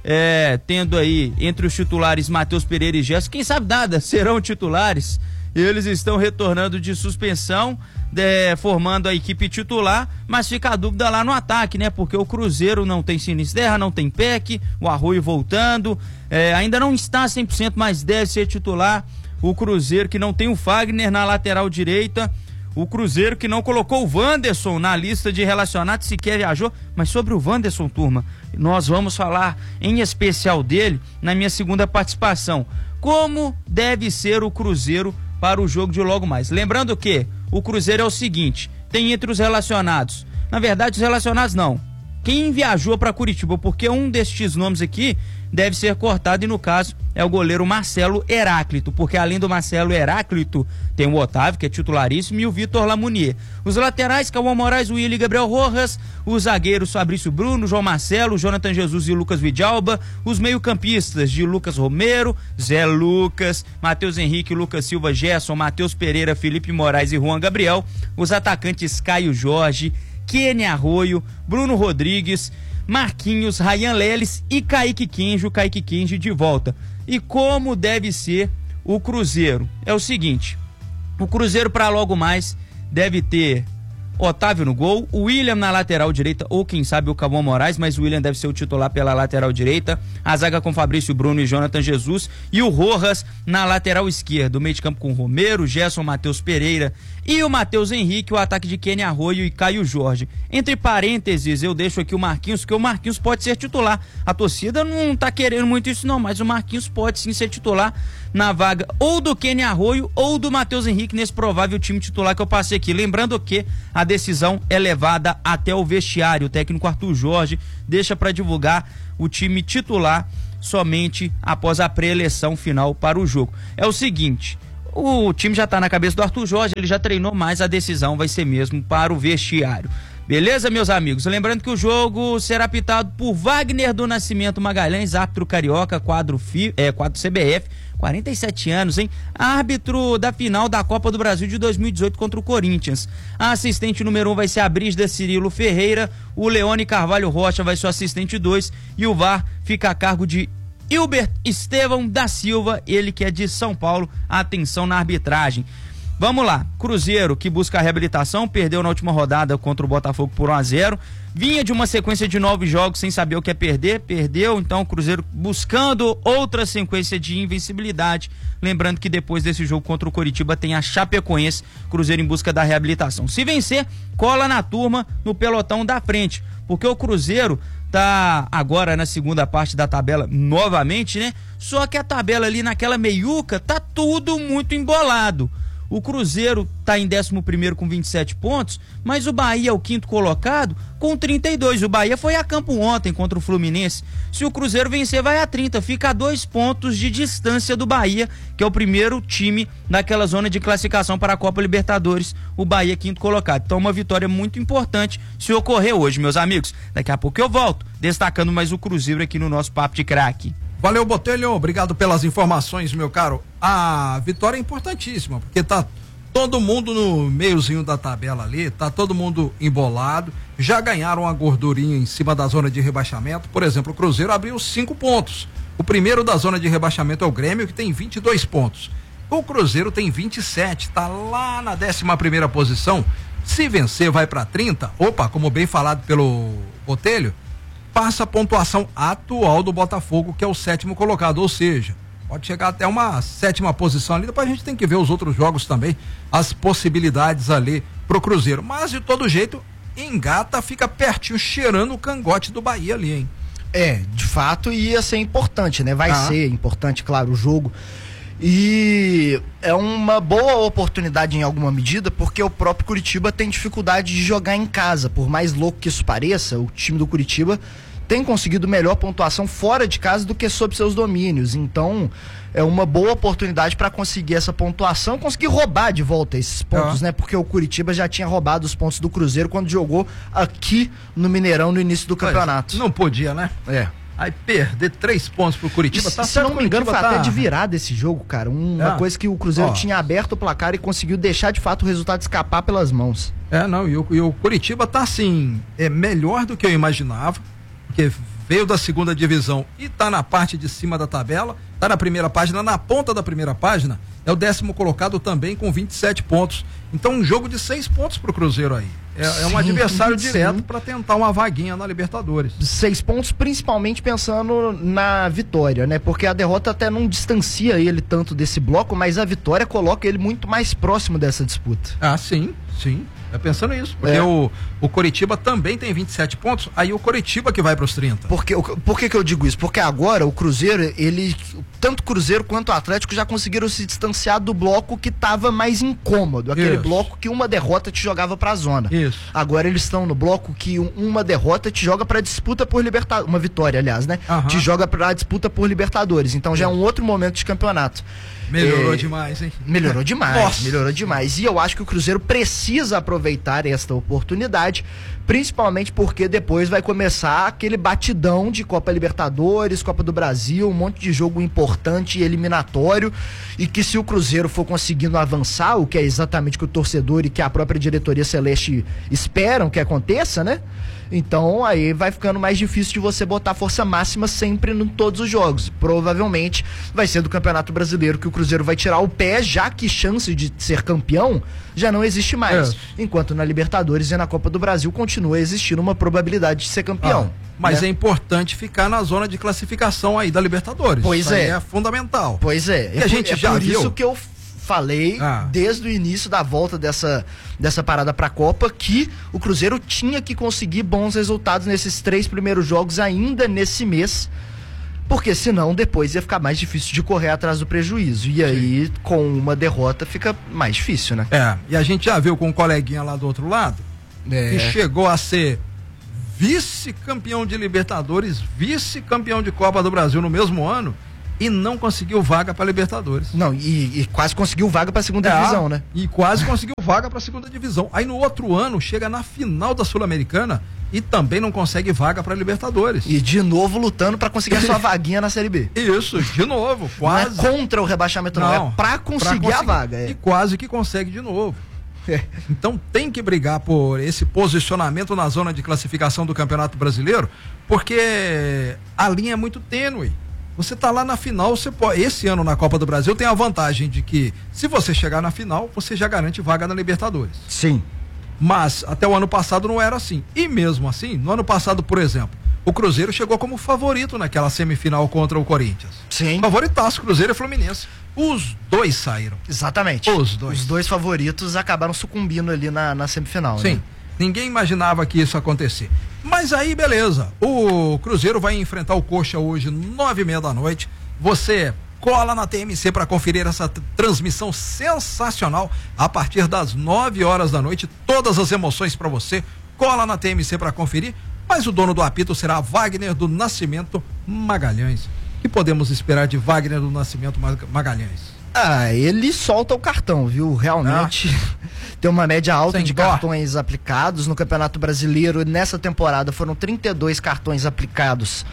é, tendo aí entre os titulares Matheus Pereira e Gerson, quem sabe nada, serão titulares. Eles estão retornando de suspensão, de, formando a equipe titular, mas fica a dúvida lá no ataque, né? Porque o Cruzeiro não tem Sinisterra, não tem Peck, o Arroio voltando, é, ainda não está cem por cento, mas deve ser titular. O Cruzeiro que não tem o Fagner na lateral direita, o Cruzeiro que não colocou o Wanderson na lista de relacionados, sequer viajou. Mas sobre o Wanderson, turma, nós vamos falar em especial dele na minha segunda participação. Como deve ser o Cruzeiro para o jogo de logo mais. Lembrando que o Cruzeiro é o seguinte, tem entre os relacionados, na verdade os relacionados não, quem viajou para Curitiba, porque um destes nomes aqui deve ser cortado e no caso é o goleiro Marcelo Heráclito, porque além do Marcelo Heráclito tem o Otávio, que é titularíssimo, e o Vitor Lamounier. Os laterais, Cauã Moraes, Willi, Gabriel Rojas, os zagueiros Fabrício Bruno, João Marcelo, Jonathan Jesus e Lucas Vidalba, os meio-campistas de Lucas Romero, Zé Lucas, Matheus Henrique, Lucas Silva, Gerson, Matheus Pereira, Felipe Moraes e Juan Gabriel, os atacantes Caio Jorge, Kenny Arroio, Bruno Rodrigues, Marquinhos, Ryan Leles e Kaique Kenjo, Kaique Kenjo de volta. E como deve ser o Cruzeiro? É o seguinte, o Cruzeiro para logo mais deve ter Otávio no gol, o William na lateral direita, ou quem sabe o Cavão Moraes, mas o William deve ser o titular pela lateral direita, a zaga com Fabrício Bruno e Jonathan Jesus, e o Rojas na lateral esquerda, o meio de campo com Romero, Gerson, Matheus Pereira e o Matheus Henrique, o ataque de Kenny Arroio e Caio Jorge. Entre parênteses, eu deixo aqui o Marquinhos, que o Marquinhos pode ser titular. A torcida não tá querendo muito isso não, mas o Marquinhos pode sim ser titular na vaga ou do Kenny Arroio ou do Matheus Henrique nesse provável time titular que eu passei aqui. Lembrando que a decisão é levada até o vestiário. O técnico Arthur Jorge deixa para divulgar o time titular somente após a pré-eleição final para o jogo. É o seguinte, o time já tá na cabeça do Arthur Jorge, ele já treinou, mas a decisão vai ser mesmo para o vestiário. Beleza, meus amigos? Lembrando que o jogo será pitado por Wagner do Nascimento Magalhães, árbitro carioca, quadro, F I, é, quadro C B F, quarenta e sete anos, hein? Árbitro da final da Copa do Brasil de dois mil e dezoito contra o Corinthians. A assistente número um vai ser a Brígida Cirilo Ferreira, o Leone Carvalho Rocha vai ser o assistente dois e o V A R fica a cargo de Hilbert Estevão da Silva, ele que é de São Paulo. Atenção na arbitragem. Vamos lá, Cruzeiro, que busca a reabilitação, perdeu na última rodada contra o Botafogo por um a zero, vinha de uma sequência de nove jogos sem saber o que é perder, perdeu, então o Cruzeiro buscando outra sequência de invencibilidade, lembrando que depois desse jogo contra o Coritiba tem a Chapecoense, Cruzeiro em busca da reabilitação. Se vencer, cola na turma no pelotão da frente, porque o Cruzeiro tá agora na segunda parte da tabela novamente, né? Só que a tabela ali naquela meiuca tá tudo muito embolado. O Cruzeiro está em décimo primeiro com vinte e sete pontos, mas o Bahia é o quinto colocado com trinta e dois. O Bahia foi a campo ontem contra o Fluminense. Se o Cruzeiro vencer, vai a trinta. Fica a dois pontos de distância do Bahia, que é o primeiro time daquela zona de classificação para a Copa Libertadores. O Bahia é quinto colocado. Então uma vitória muito importante se ocorrer hoje, meus amigos. Daqui a pouco eu volto, destacando mais o Cruzeiro aqui no nosso Papo de Craque. Valeu, Botelho, obrigado pelas informações, meu caro. A vitória é importantíssima, porque tá todo mundo no meiozinho da tabela ali, tá todo mundo embolado, já ganharam a gordurinha em cima da zona de rebaixamento. Por exemplo, o Cruzeiro abriu cinco pontos. O primeiro da zona de rebaixamento é o Grêmio, que tem vinte e dois pontos. O Cruzeiro tem vinte e sete, tá lá na décima primeira posição. Se vencer, vai para trinta. Opa, como bem falado pelo Botelho, passa a pontuação atual do Botafogo, que é o sétimo colocado, ou seja, pode chegar até uma sétima posição ali, depois a gente tem que ver os outros jogos também, as possibilidades ali pro Cruzeiro, mas de todo jeito, engata, fica pertinho, cheirando o cangote do Bahia ali, hein? É, de fato ia ser importante, né? Vai ah. ser importante, claro, o jogo. E é uma boa oportunidade em alguma medida, porque o próprio Curitiba tem dificuldade de jogar em casa. Por mais louco que isso pareça, o time do Curitiba tem conseguido melhor pontuação fora de casa do que sob seus domínios. Então é uma boa oportunidade para conseguir essa pontuação, conseguir roubar de volta esses pontos, ah. né? Porque o Curitiba já tinha roubado os pontos do Cruzeiro quando jogou aqui no Mineirão no início do campeonato. Não podia, né? É. Aí perder três pontos pro Curitiba, se, tá se não me engano, foi tá... até de virar desse jogo, cara. Um, é. Uma coisa que o Cruzeiro Ó. tinha aberto o placar e conseguiu deixar de fato o resultado escapar pelas mãos. É, não, e o, e o Curitiba tá assim, é melhor do que eu imaginava, porque veio da segunda divisão e tá na parte de cima da tabela, tá na primeira página, na ponta da primeira página, é o décimo colocado também com vinte e sete pontos. Então um jogo de seis pontos pro Cruzeiro aí. É, sim, é um adversário sim. direto para tentar uma vaguinha na Libertadores. Seis pontos, principalmente pensando na vitória, né? Porque a derrota até não distancia ele tanto desse bloco, mas a vitória coloca ele muito mais próximo dessa disputa. Ah, sim, sim. É pensando nisso, porque é. o, o Coritiba também tem vinte e sete pontos, aí o Coritiba que vai para os trinta. Porque, por que que eu digo isso? Porque agora o Cruzeiro, ele, tanto o Cruzeiro quanto o Atlético já conseguiram se distanciar do bloco que estava mais incômodo, aquele isso. bloco que uma derrota te jogava para a zona. Isso. Agora eles estão no bloco que uma derrota te joga para disputa por Libertadores, uma vitória, aliás, né? Uhum. Te joga para disputa por Libertadores. Então já é um outro momento de campeonato. Melhorou é, demais, hein? Melhorou demais, Nossa. melhorou demais. E eu acho que o Cruzeiro precisa aproveitar esta oportunidade, principalmente porque depois vai começar aquele batidão de Copa Libertadores, Copa do Brasil, um monte de jogo importante e eliminatório, e que se o Cruzeiro for conseguindo avançar, o que é exatamente o que o torcedor e que a própria diretoria celeste esperam que aconteça, né? Então aí vai ficando mais difícil de você botar força máxima sempre em todos os jogos. Provavelmente vai ser do Campeonato Brasileiro que o Cruzeiro Cruzeiro vai tirar o pé, já que chance de ser campeão já não existe mais. É. Enquanto na Libertadores e na Copa do Brasil continua existindo uma probabilidade de ser campeão. Ah, mas né? é importante ficar na zona de classificação aí da Libertadores. Pois Isso é. aí é fundamental. Pois é. E a gente é já por viu. isso que eu falei Ah. desde o início da volta dessa, dessa parada pra Copa que o Cruzeiro tinha que conseguir bons resultados nesses três primeiros jogos ainda nesse mês, porque senão depois ia ficar mais difícil de correr atrás do prejuízo. E aí, com uma derrota, fica mais difícil, né? É, e a gente já viu com um coleguinha lá do outro lado, É. que chegou a ser vice-campeão de Libertadores, vice-campeão de Copa do Brasil no mesmo ano e não conseguiu vaga para Libertadores. Não, e, e quase conseguiu vaga pra segunda É, divisão, né? E quase conseguiu vaga para segunda divisão. Aí no outro ano chega na final da Sul-Americana e também não consegue vaga para Libertadores. E de novo lutando pra conseguir a sua vaguinha na Série B. Isso, de novo, quase. Não é contra o rebaixamento, não, Não, é pra conseguir, a vaga. É. E quase que consegue de novo. Então tem que brigar por esse posicionamento na zona de classificação do Campeonato Brasileiro, porque a linha é muito tênue. Você tá lá na final, você pode, esse ano na Copa do Brasil tem a vantagem de que se você chegar na final, você já garante vaga na Libertadores. Sim. Mas até o ano passado não era assim. E mesmo assim, no ano passado, por exemplo, o Cruzeiro chegou como favorito naquela semifinal contra o Corinthians. Sim. Favoritaço, Cruzeiro e Fluminense. Os dois saíram. Exatamente. Os dois. Os dois favoritos acabaram sucumbindo ali na, na semifinal. Sim. Né? Ninguém imaginava que isso ia acontecer. Mas aí, beleza. O Cruzeiro vai enfrentar o Coxa hoje, nove e meia da noite. Você cola na T M C para conferir essa t- transmissão sensacional a partir das nove horas da noite. Todas as emoções para você. Cola na T M C para conferir. Mas o dono do apito será Wagner do Nascimento Magalhães. O que podemos esperar de Wagner do Nascimento Magalhães? Ah, ele solta o cartão, viu? Realmente ah. tem uma média alta Sem de dó. cartões aplicados no Campeonato Brasileiro. Nessa temporada foram trinta e dois cartões aplicados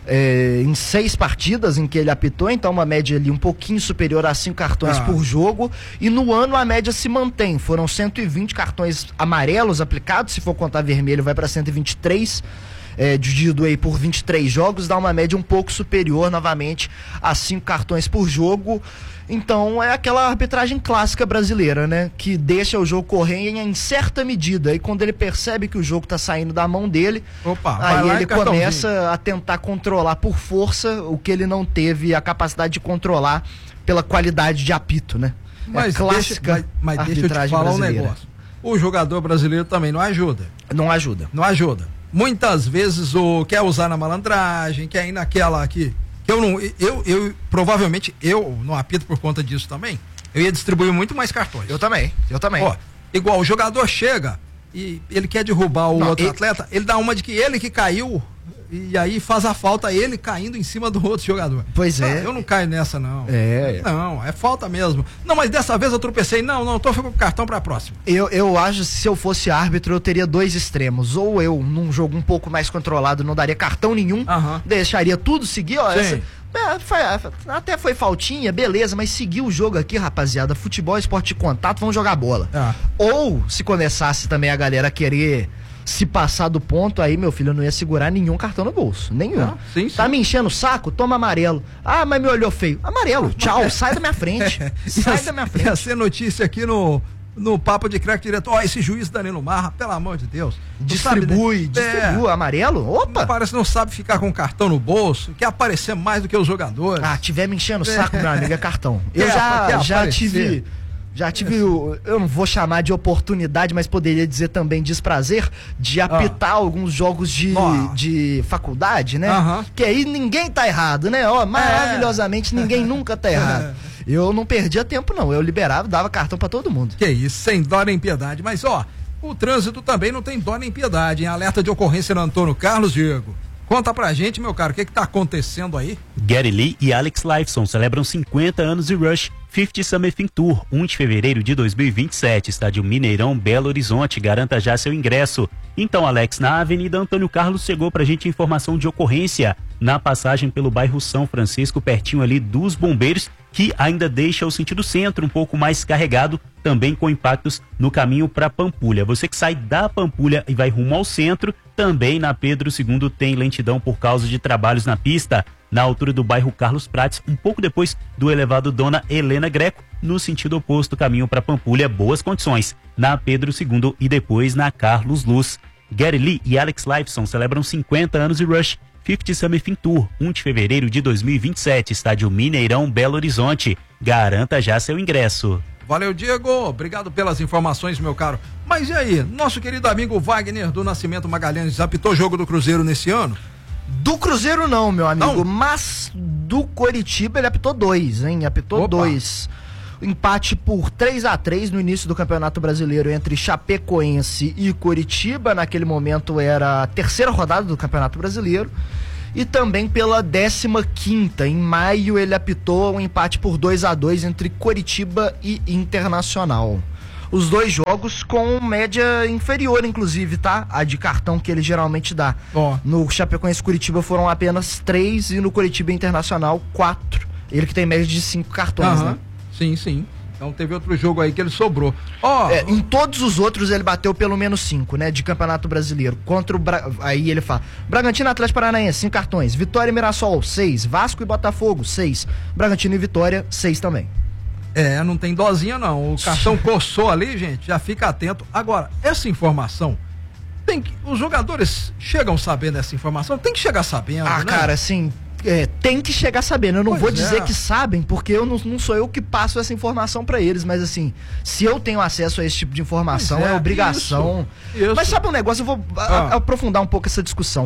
é, em seis partidas em que ele apitou, então uma média ali um pouquinho superior a cinco cartões Ah. por jogo. E no ano a média se mantém. Foram cento e vinte cartões amarelos aplicados, se for contar vermelho vai para cento e vinte e três. É, dividido aí por vinte e três jogos, dá uma média um pouco superior novamente a cinco cartões por jogo. Então é aquela arbitragem clássica brasileira, né? Que deixa o jogo correr em, em certa medida. E quando ele percebe que o jogo tá saindo da mão dele, Opa, vai aí lá ele e cartãozinho. começa a tentar controlar por força o que ele não teve a capacidade de controlar pela qualidade de apito, né? Mas é a clássica deixa, mas, mas deixa eu te arbitragem falar um brasileira. negócio. O jogador brasileiro também não ajuda. Não ajuda. Não ajuda. Muitas vezes o quer usar na malandragem, quer ir naquela aqui. Que eu não, eu, eu, provavelmente, eu não apito por conta disso também. Eu ia distribuir muito mais cartões. Eu também, eu também. Ó, igual o jogador chega e ele quer derrubar o Não, outro ele- atleta, ele dá uma de que ele que caiu e aí faz a falta ele caindo em cima do outro jogador. Pois Ah, é. eu não caio nessa, não. É. Não, é falta mesmo. Não, mas dessa vez eu tropecei. Não, não, tô com o cartão pra próxima. Eu, eu acho que se eu fosse árbitro, eu teria dois extremos. Ou eu, num jogo um pouco mais controlado, não daria cartão nenhum, deixaria tudo seguir, ó. Sim. Essa, é, foi- até foi faltinha, beleza, mas seguiu o jogo aqui, rapaziada. Futebol, esporte de contato, vamos jogar bola. Ah. Ou, se começasse também a galera a querer se passar do ponto, aí, meu filho, eu não ia segurar nenhum cartão no bolso. Nenhum. Ah, sim, sim. Tá me enchendo o saco? Toma amarelo. Ah, mas me olhou feio. Amarelo, tchau, sai da minha frente. Sai da minha frente. Ia ser notícia aqui no, no Papo de Crack direto. Ó, esse juiz Danilo Marra, pelo amor de Deus. não Distribui, sabe, né? distribui, amarelo? Opa! Parece que não sabe ficar com cartão no bolso, quer aparecer mais do que os jogadores. Ah, tiver me enchendo o saco, meu amigo, é cartão. Eu Quer- já, quer já aparecer? tive. Já tive, o, eu não vou chamar de oportunidade, mas poderia dizer também desprazer, de apitar alguns jogos de, Ó. de faculdade, né? Aham. Que aí ninguém tá errado, né? Ó, maravilhosamente ninguém nunca tá errado. Eu não perdia tempo, não. Eu liberava, dava cartão pra todo mundo. Que isso, sem dó nem piedade. Mas, ó, o trânsito também não tem dó nem piedade, hein? Alerta de ocorrência no Antônio Carlos, Diego. Conta pra gente, meu cara, o que que tá acontecendo aí? Gary Lee e Alex Lifeson celebram cinquenta anos de Rush cinquenta Summer Thing Tour, um de fevereiro de dois mil e vinte e sete, estádio Mineirão, Belo Horizonte. Garanta já seu ingresso. Então, Alex, na Avenida Antônio Carlos chegou pra gente informação de ocorrência na passagem pelo bairro São Francisco, pertinho ali dos Bombeiros, que ainda deixa o sentido centro um pouco mais carregado, também com impactos no caminho para Pampulha. Você que sai da Pampulha e vai rumo ao centro, também na Pedro segundo tem lentidão por causa de trabalhos na pista. na altura do bairro Carlos Prates, um pouco depois do elevado Dona Helena Greco, no sentido oposto, caminho para Pampulha, boas condições, na Pedro segundo e depois na Carlos Luz. Gary Lee e Alex Lifeson celebram cinquenta anos de Rush cinquenta Summer Fin Tour, um de fevereiro de dois mil e vinte e sete, estádio Mineirão, Belo Horizonte. Garanta já seu ingresso. Valeu, Diego. Obrigado pelas informações, meu caro. Mas e aí, nosso querido amigo Wagner do Nascimento Magalhães apitou o jogo do Cruzeiro nesse ano? Do Cruzeiro não, meu amigo, não. Mas do Coritiba ele apitou dois, hein? Apitou Opa. dois. Empate por três a três no início do Campeonato Brasileiro entre Chapecoense e Coritiba. Naquele momento era a terceira rodada do Campeonato Brasileiro. E também pela décima quinta, em maio, ele apitou um empate por dois a dois entre Coritiba e Internacional. Os dois jogos com média inferior, inclusive, tá? A de cartão que ele geralmente dá. Oh. No Chapecoense e Coritiba foram apenas três e no Coritiba Internacional, quatro. Ele que tem média de cinco cartões, uhum. né? Sim, sim. Então teve outro jogo aí que ele sobrou. Ó, oh. é, em todos os outros ele bateu pelo menos cinco, né? De Campeonato Brasileiro. Contra o Bra... Aí ele fala: Bragantino, Atlético Paranaense, cinco cartões. Vitória e Mirassol, seis. Vasco e Botafogo, seis. Bragantino e Vitória, seis também. É, não tem dozinha não. O cartão coçou ali, gente, já fica atento. Agora, essa informação, tem que, os jogadores chegam sabendo dessa informação? Tem que chegar sabendo, Ah, né? cara, assim, é, tem que chegar sabendo. Eu não pois vou é. dizer que sabem, porque eu não, não sou eu que passo essa informação pra eles, mas assim, se eu tenho acesso a esse tipo de informação, é, é obrigação. Isso, isso. Mas sabe um negócio? Eu vou ah. a, aprofundar um pouco essa discussão.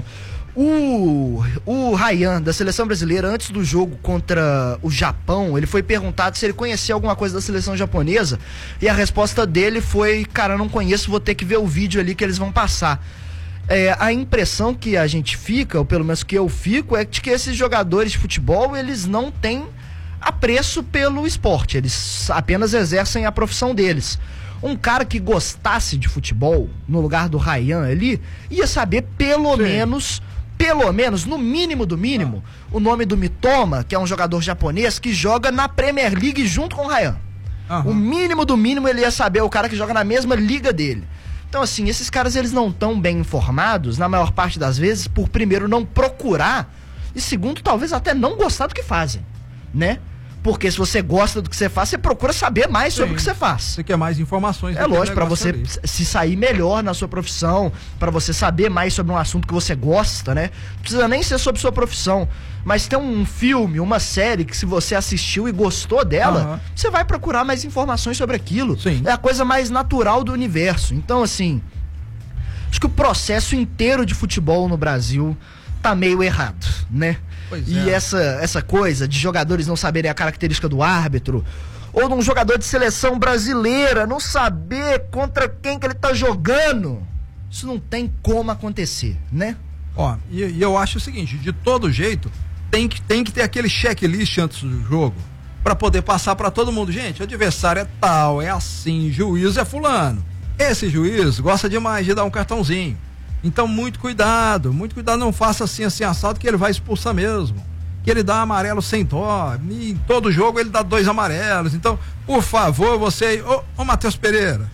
O, o Ryan, da seleção brasileira, antes do jogo contra o Japão, ele foi perguntado se ele conhecia alguma coisa da seleção japonesa, e a resposta dele foi: cara, eu não conheço, vou ter que ver o vídeo ali que eles vão passar. É, a impressão que a gente fica, ou pelo menos que eu fico, é de que esses jogadores de futebol, eles não têm apreço pelo esporte, eles apenas exercem a profissão deles. Um cara que gostasse de futebol, no lugar do Ryan ali, ia saber pelo Sim. menos... Pelo menos, no mínimo do mínimo, ah. o nome do Mitoma, que é um jogador japonês que joga na Premier League junto com o Ryan. Uhum. O mínimo do mínimo ele ia saber, o cara que joga na mesma liga dele. Então, assim, esses caras eles não estão bem informados, na maior parte das vezes, por primeiro não procurar, e segundo, talvez até não gostar do que fazem, né? Porque se você gosta do que você faz, você procura saber mais Sim. sobre o que você faz. Você quer mais informações. É lógico, para você ali. se sair melhor na sua profissão, para você saber mais sobre um assunto que você gosta, né? Não precisa nem ser sobre sua profissão, mas tem um filme, uma série que se você assistiu e gostou dela, uhum. você vai procurar mais informações sobre aquilo. Sim. É a coisa mais natural do universo. Então, assim, acho que o processo inteiro de futebol no Brasil tá meio errado, né? Pois e é. essa, essa coisa de jogadores não saberem a característica do árbitro, ou de um jogador de seleção brasileira não saber contra quem que ele tá jogando, isso não tem como acontecer, né? Ó, e, e eu acho o seguinte, de todo jeito, tem que, tem que ter aquele checklist antes do jogo, pra poder passar pra todo mundo. Gente, o adversário é tal, é assim, juiz é fulano. Esse juiz gosta demais de dar um cartãozinho. Então, muito cuidado, muito cuidado, não faça assim, assim, assado, que ele vai expulsar mesmo. Que ele dá amarelo sem dó, e em todo jogo ele dá dois amarelos. Então, por favor, você, ô, ô Matheus Pereira,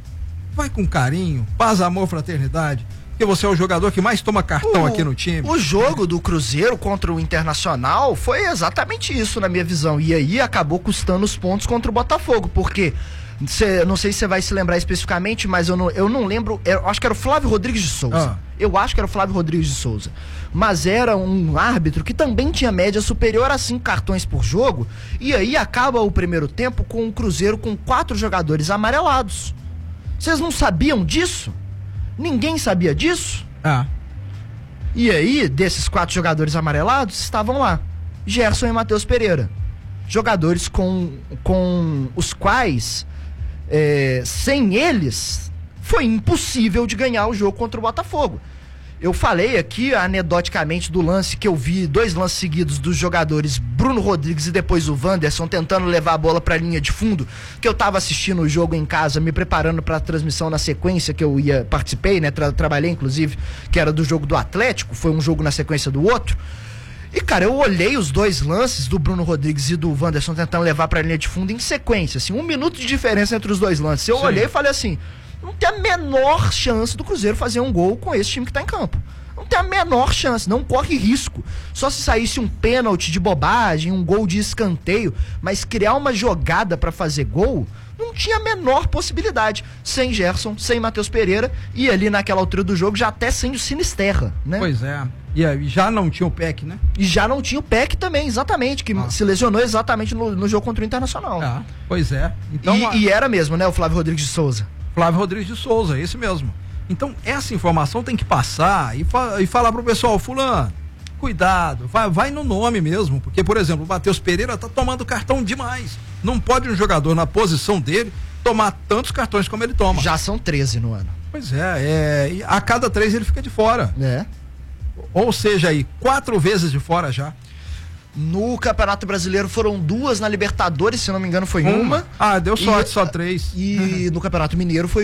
vai com carinho, paz, amor, fraternidade, porque você é o jogador que mais toma cartão o, aqui no time. O jogo do Cruzeiro contra o Internacional foi exatamente isso, na minha visão, e aí acabou custando os pontos contra o Botafogo, porque... Cê, não sei se você vai se lembrar especificamente, mas eu não, eu não lembro, eu acho que era o Flávio Rodrigues de Souza. Ah. Eu acho que era o Flávio Rodrigues de Souza. Mas era um árbitro que também tinha média superior a cinco cartões por jogo. E aí acaba o primeiro tempo com o Cruzeiro com quatro jogadores amarelados. Vocês não sabiam disso? Ninguém sabia disso? Ah. E aí, desses quatro jogadores amarelados, estavam lá Gerson e Matheus Pereira. Jogadores com, com os quais... É, sem eles foi impossível de ganhar o jogo contra o Botafogo. Eu falei aqui anedoticamente do lance que eu vi, dois lances seguidos dos jogadores Bruno Rodrigues e depois o Wanderson tentando levar a bola para a linha de fundo, que eu tava assistindo o jogo em casa, me preparando para a transmissão na sequência que eu ia, participei, né, tra- trabalhei inclusive, que era do jogo do Atlético, foi um jogo na sequência do outro. E, cara, eu olhei os dois lances do Bruno Rodrigues e do Wanderson tentando levar pra linha de fundo em sequência, assim, um minuto de diferença entre os dois lances. Eu Sim. olhei e falei assim, não tem a menor chance do Cruzeiro fazer um gol com esse time que tá em campo. não tem a menor chance, não corre risco. Só se saísse um pênalti de bobagem, um gol de escanteio, mas criar uma jogada pra fazer gol, não tinha a menor possibilidade. Sem Gerson, sem Matheus Pereira e ali naquela altura do jogo já até sem o Sinisterra, né? Pois é. E aí, já não tinha o Peck, né? E já não tinha o Peck também, exatamente, que ah. se lesionou exatamente no, no jogo contra o Internacional. Ah, pois é. Então, e, a... e era mesmo, né, o Flávio Rodrigues de Souza. Flávio Rodrigues de Souza, esse mesmo. Então, essa informação tem que passar e, fa e falar pro pessoal, fulano, cuidado, vai, vai no nome mesmo, porque, por exemplo, o Matheus Pereira tá tomando cartão demais. Não pode um jogador na posição dele tomar tantos cartões como ele toma. Já são treze no ano. Pois é, é a cada três ele fica de fora. É. Ou seja, aí, quatro vezes de fora já. No Campeonato Brasileiro foram duas, na Libertadores, se não me engano, foi uma. uma. Ah, deu sorte, e, só três. E no Campeonato Mineiro foi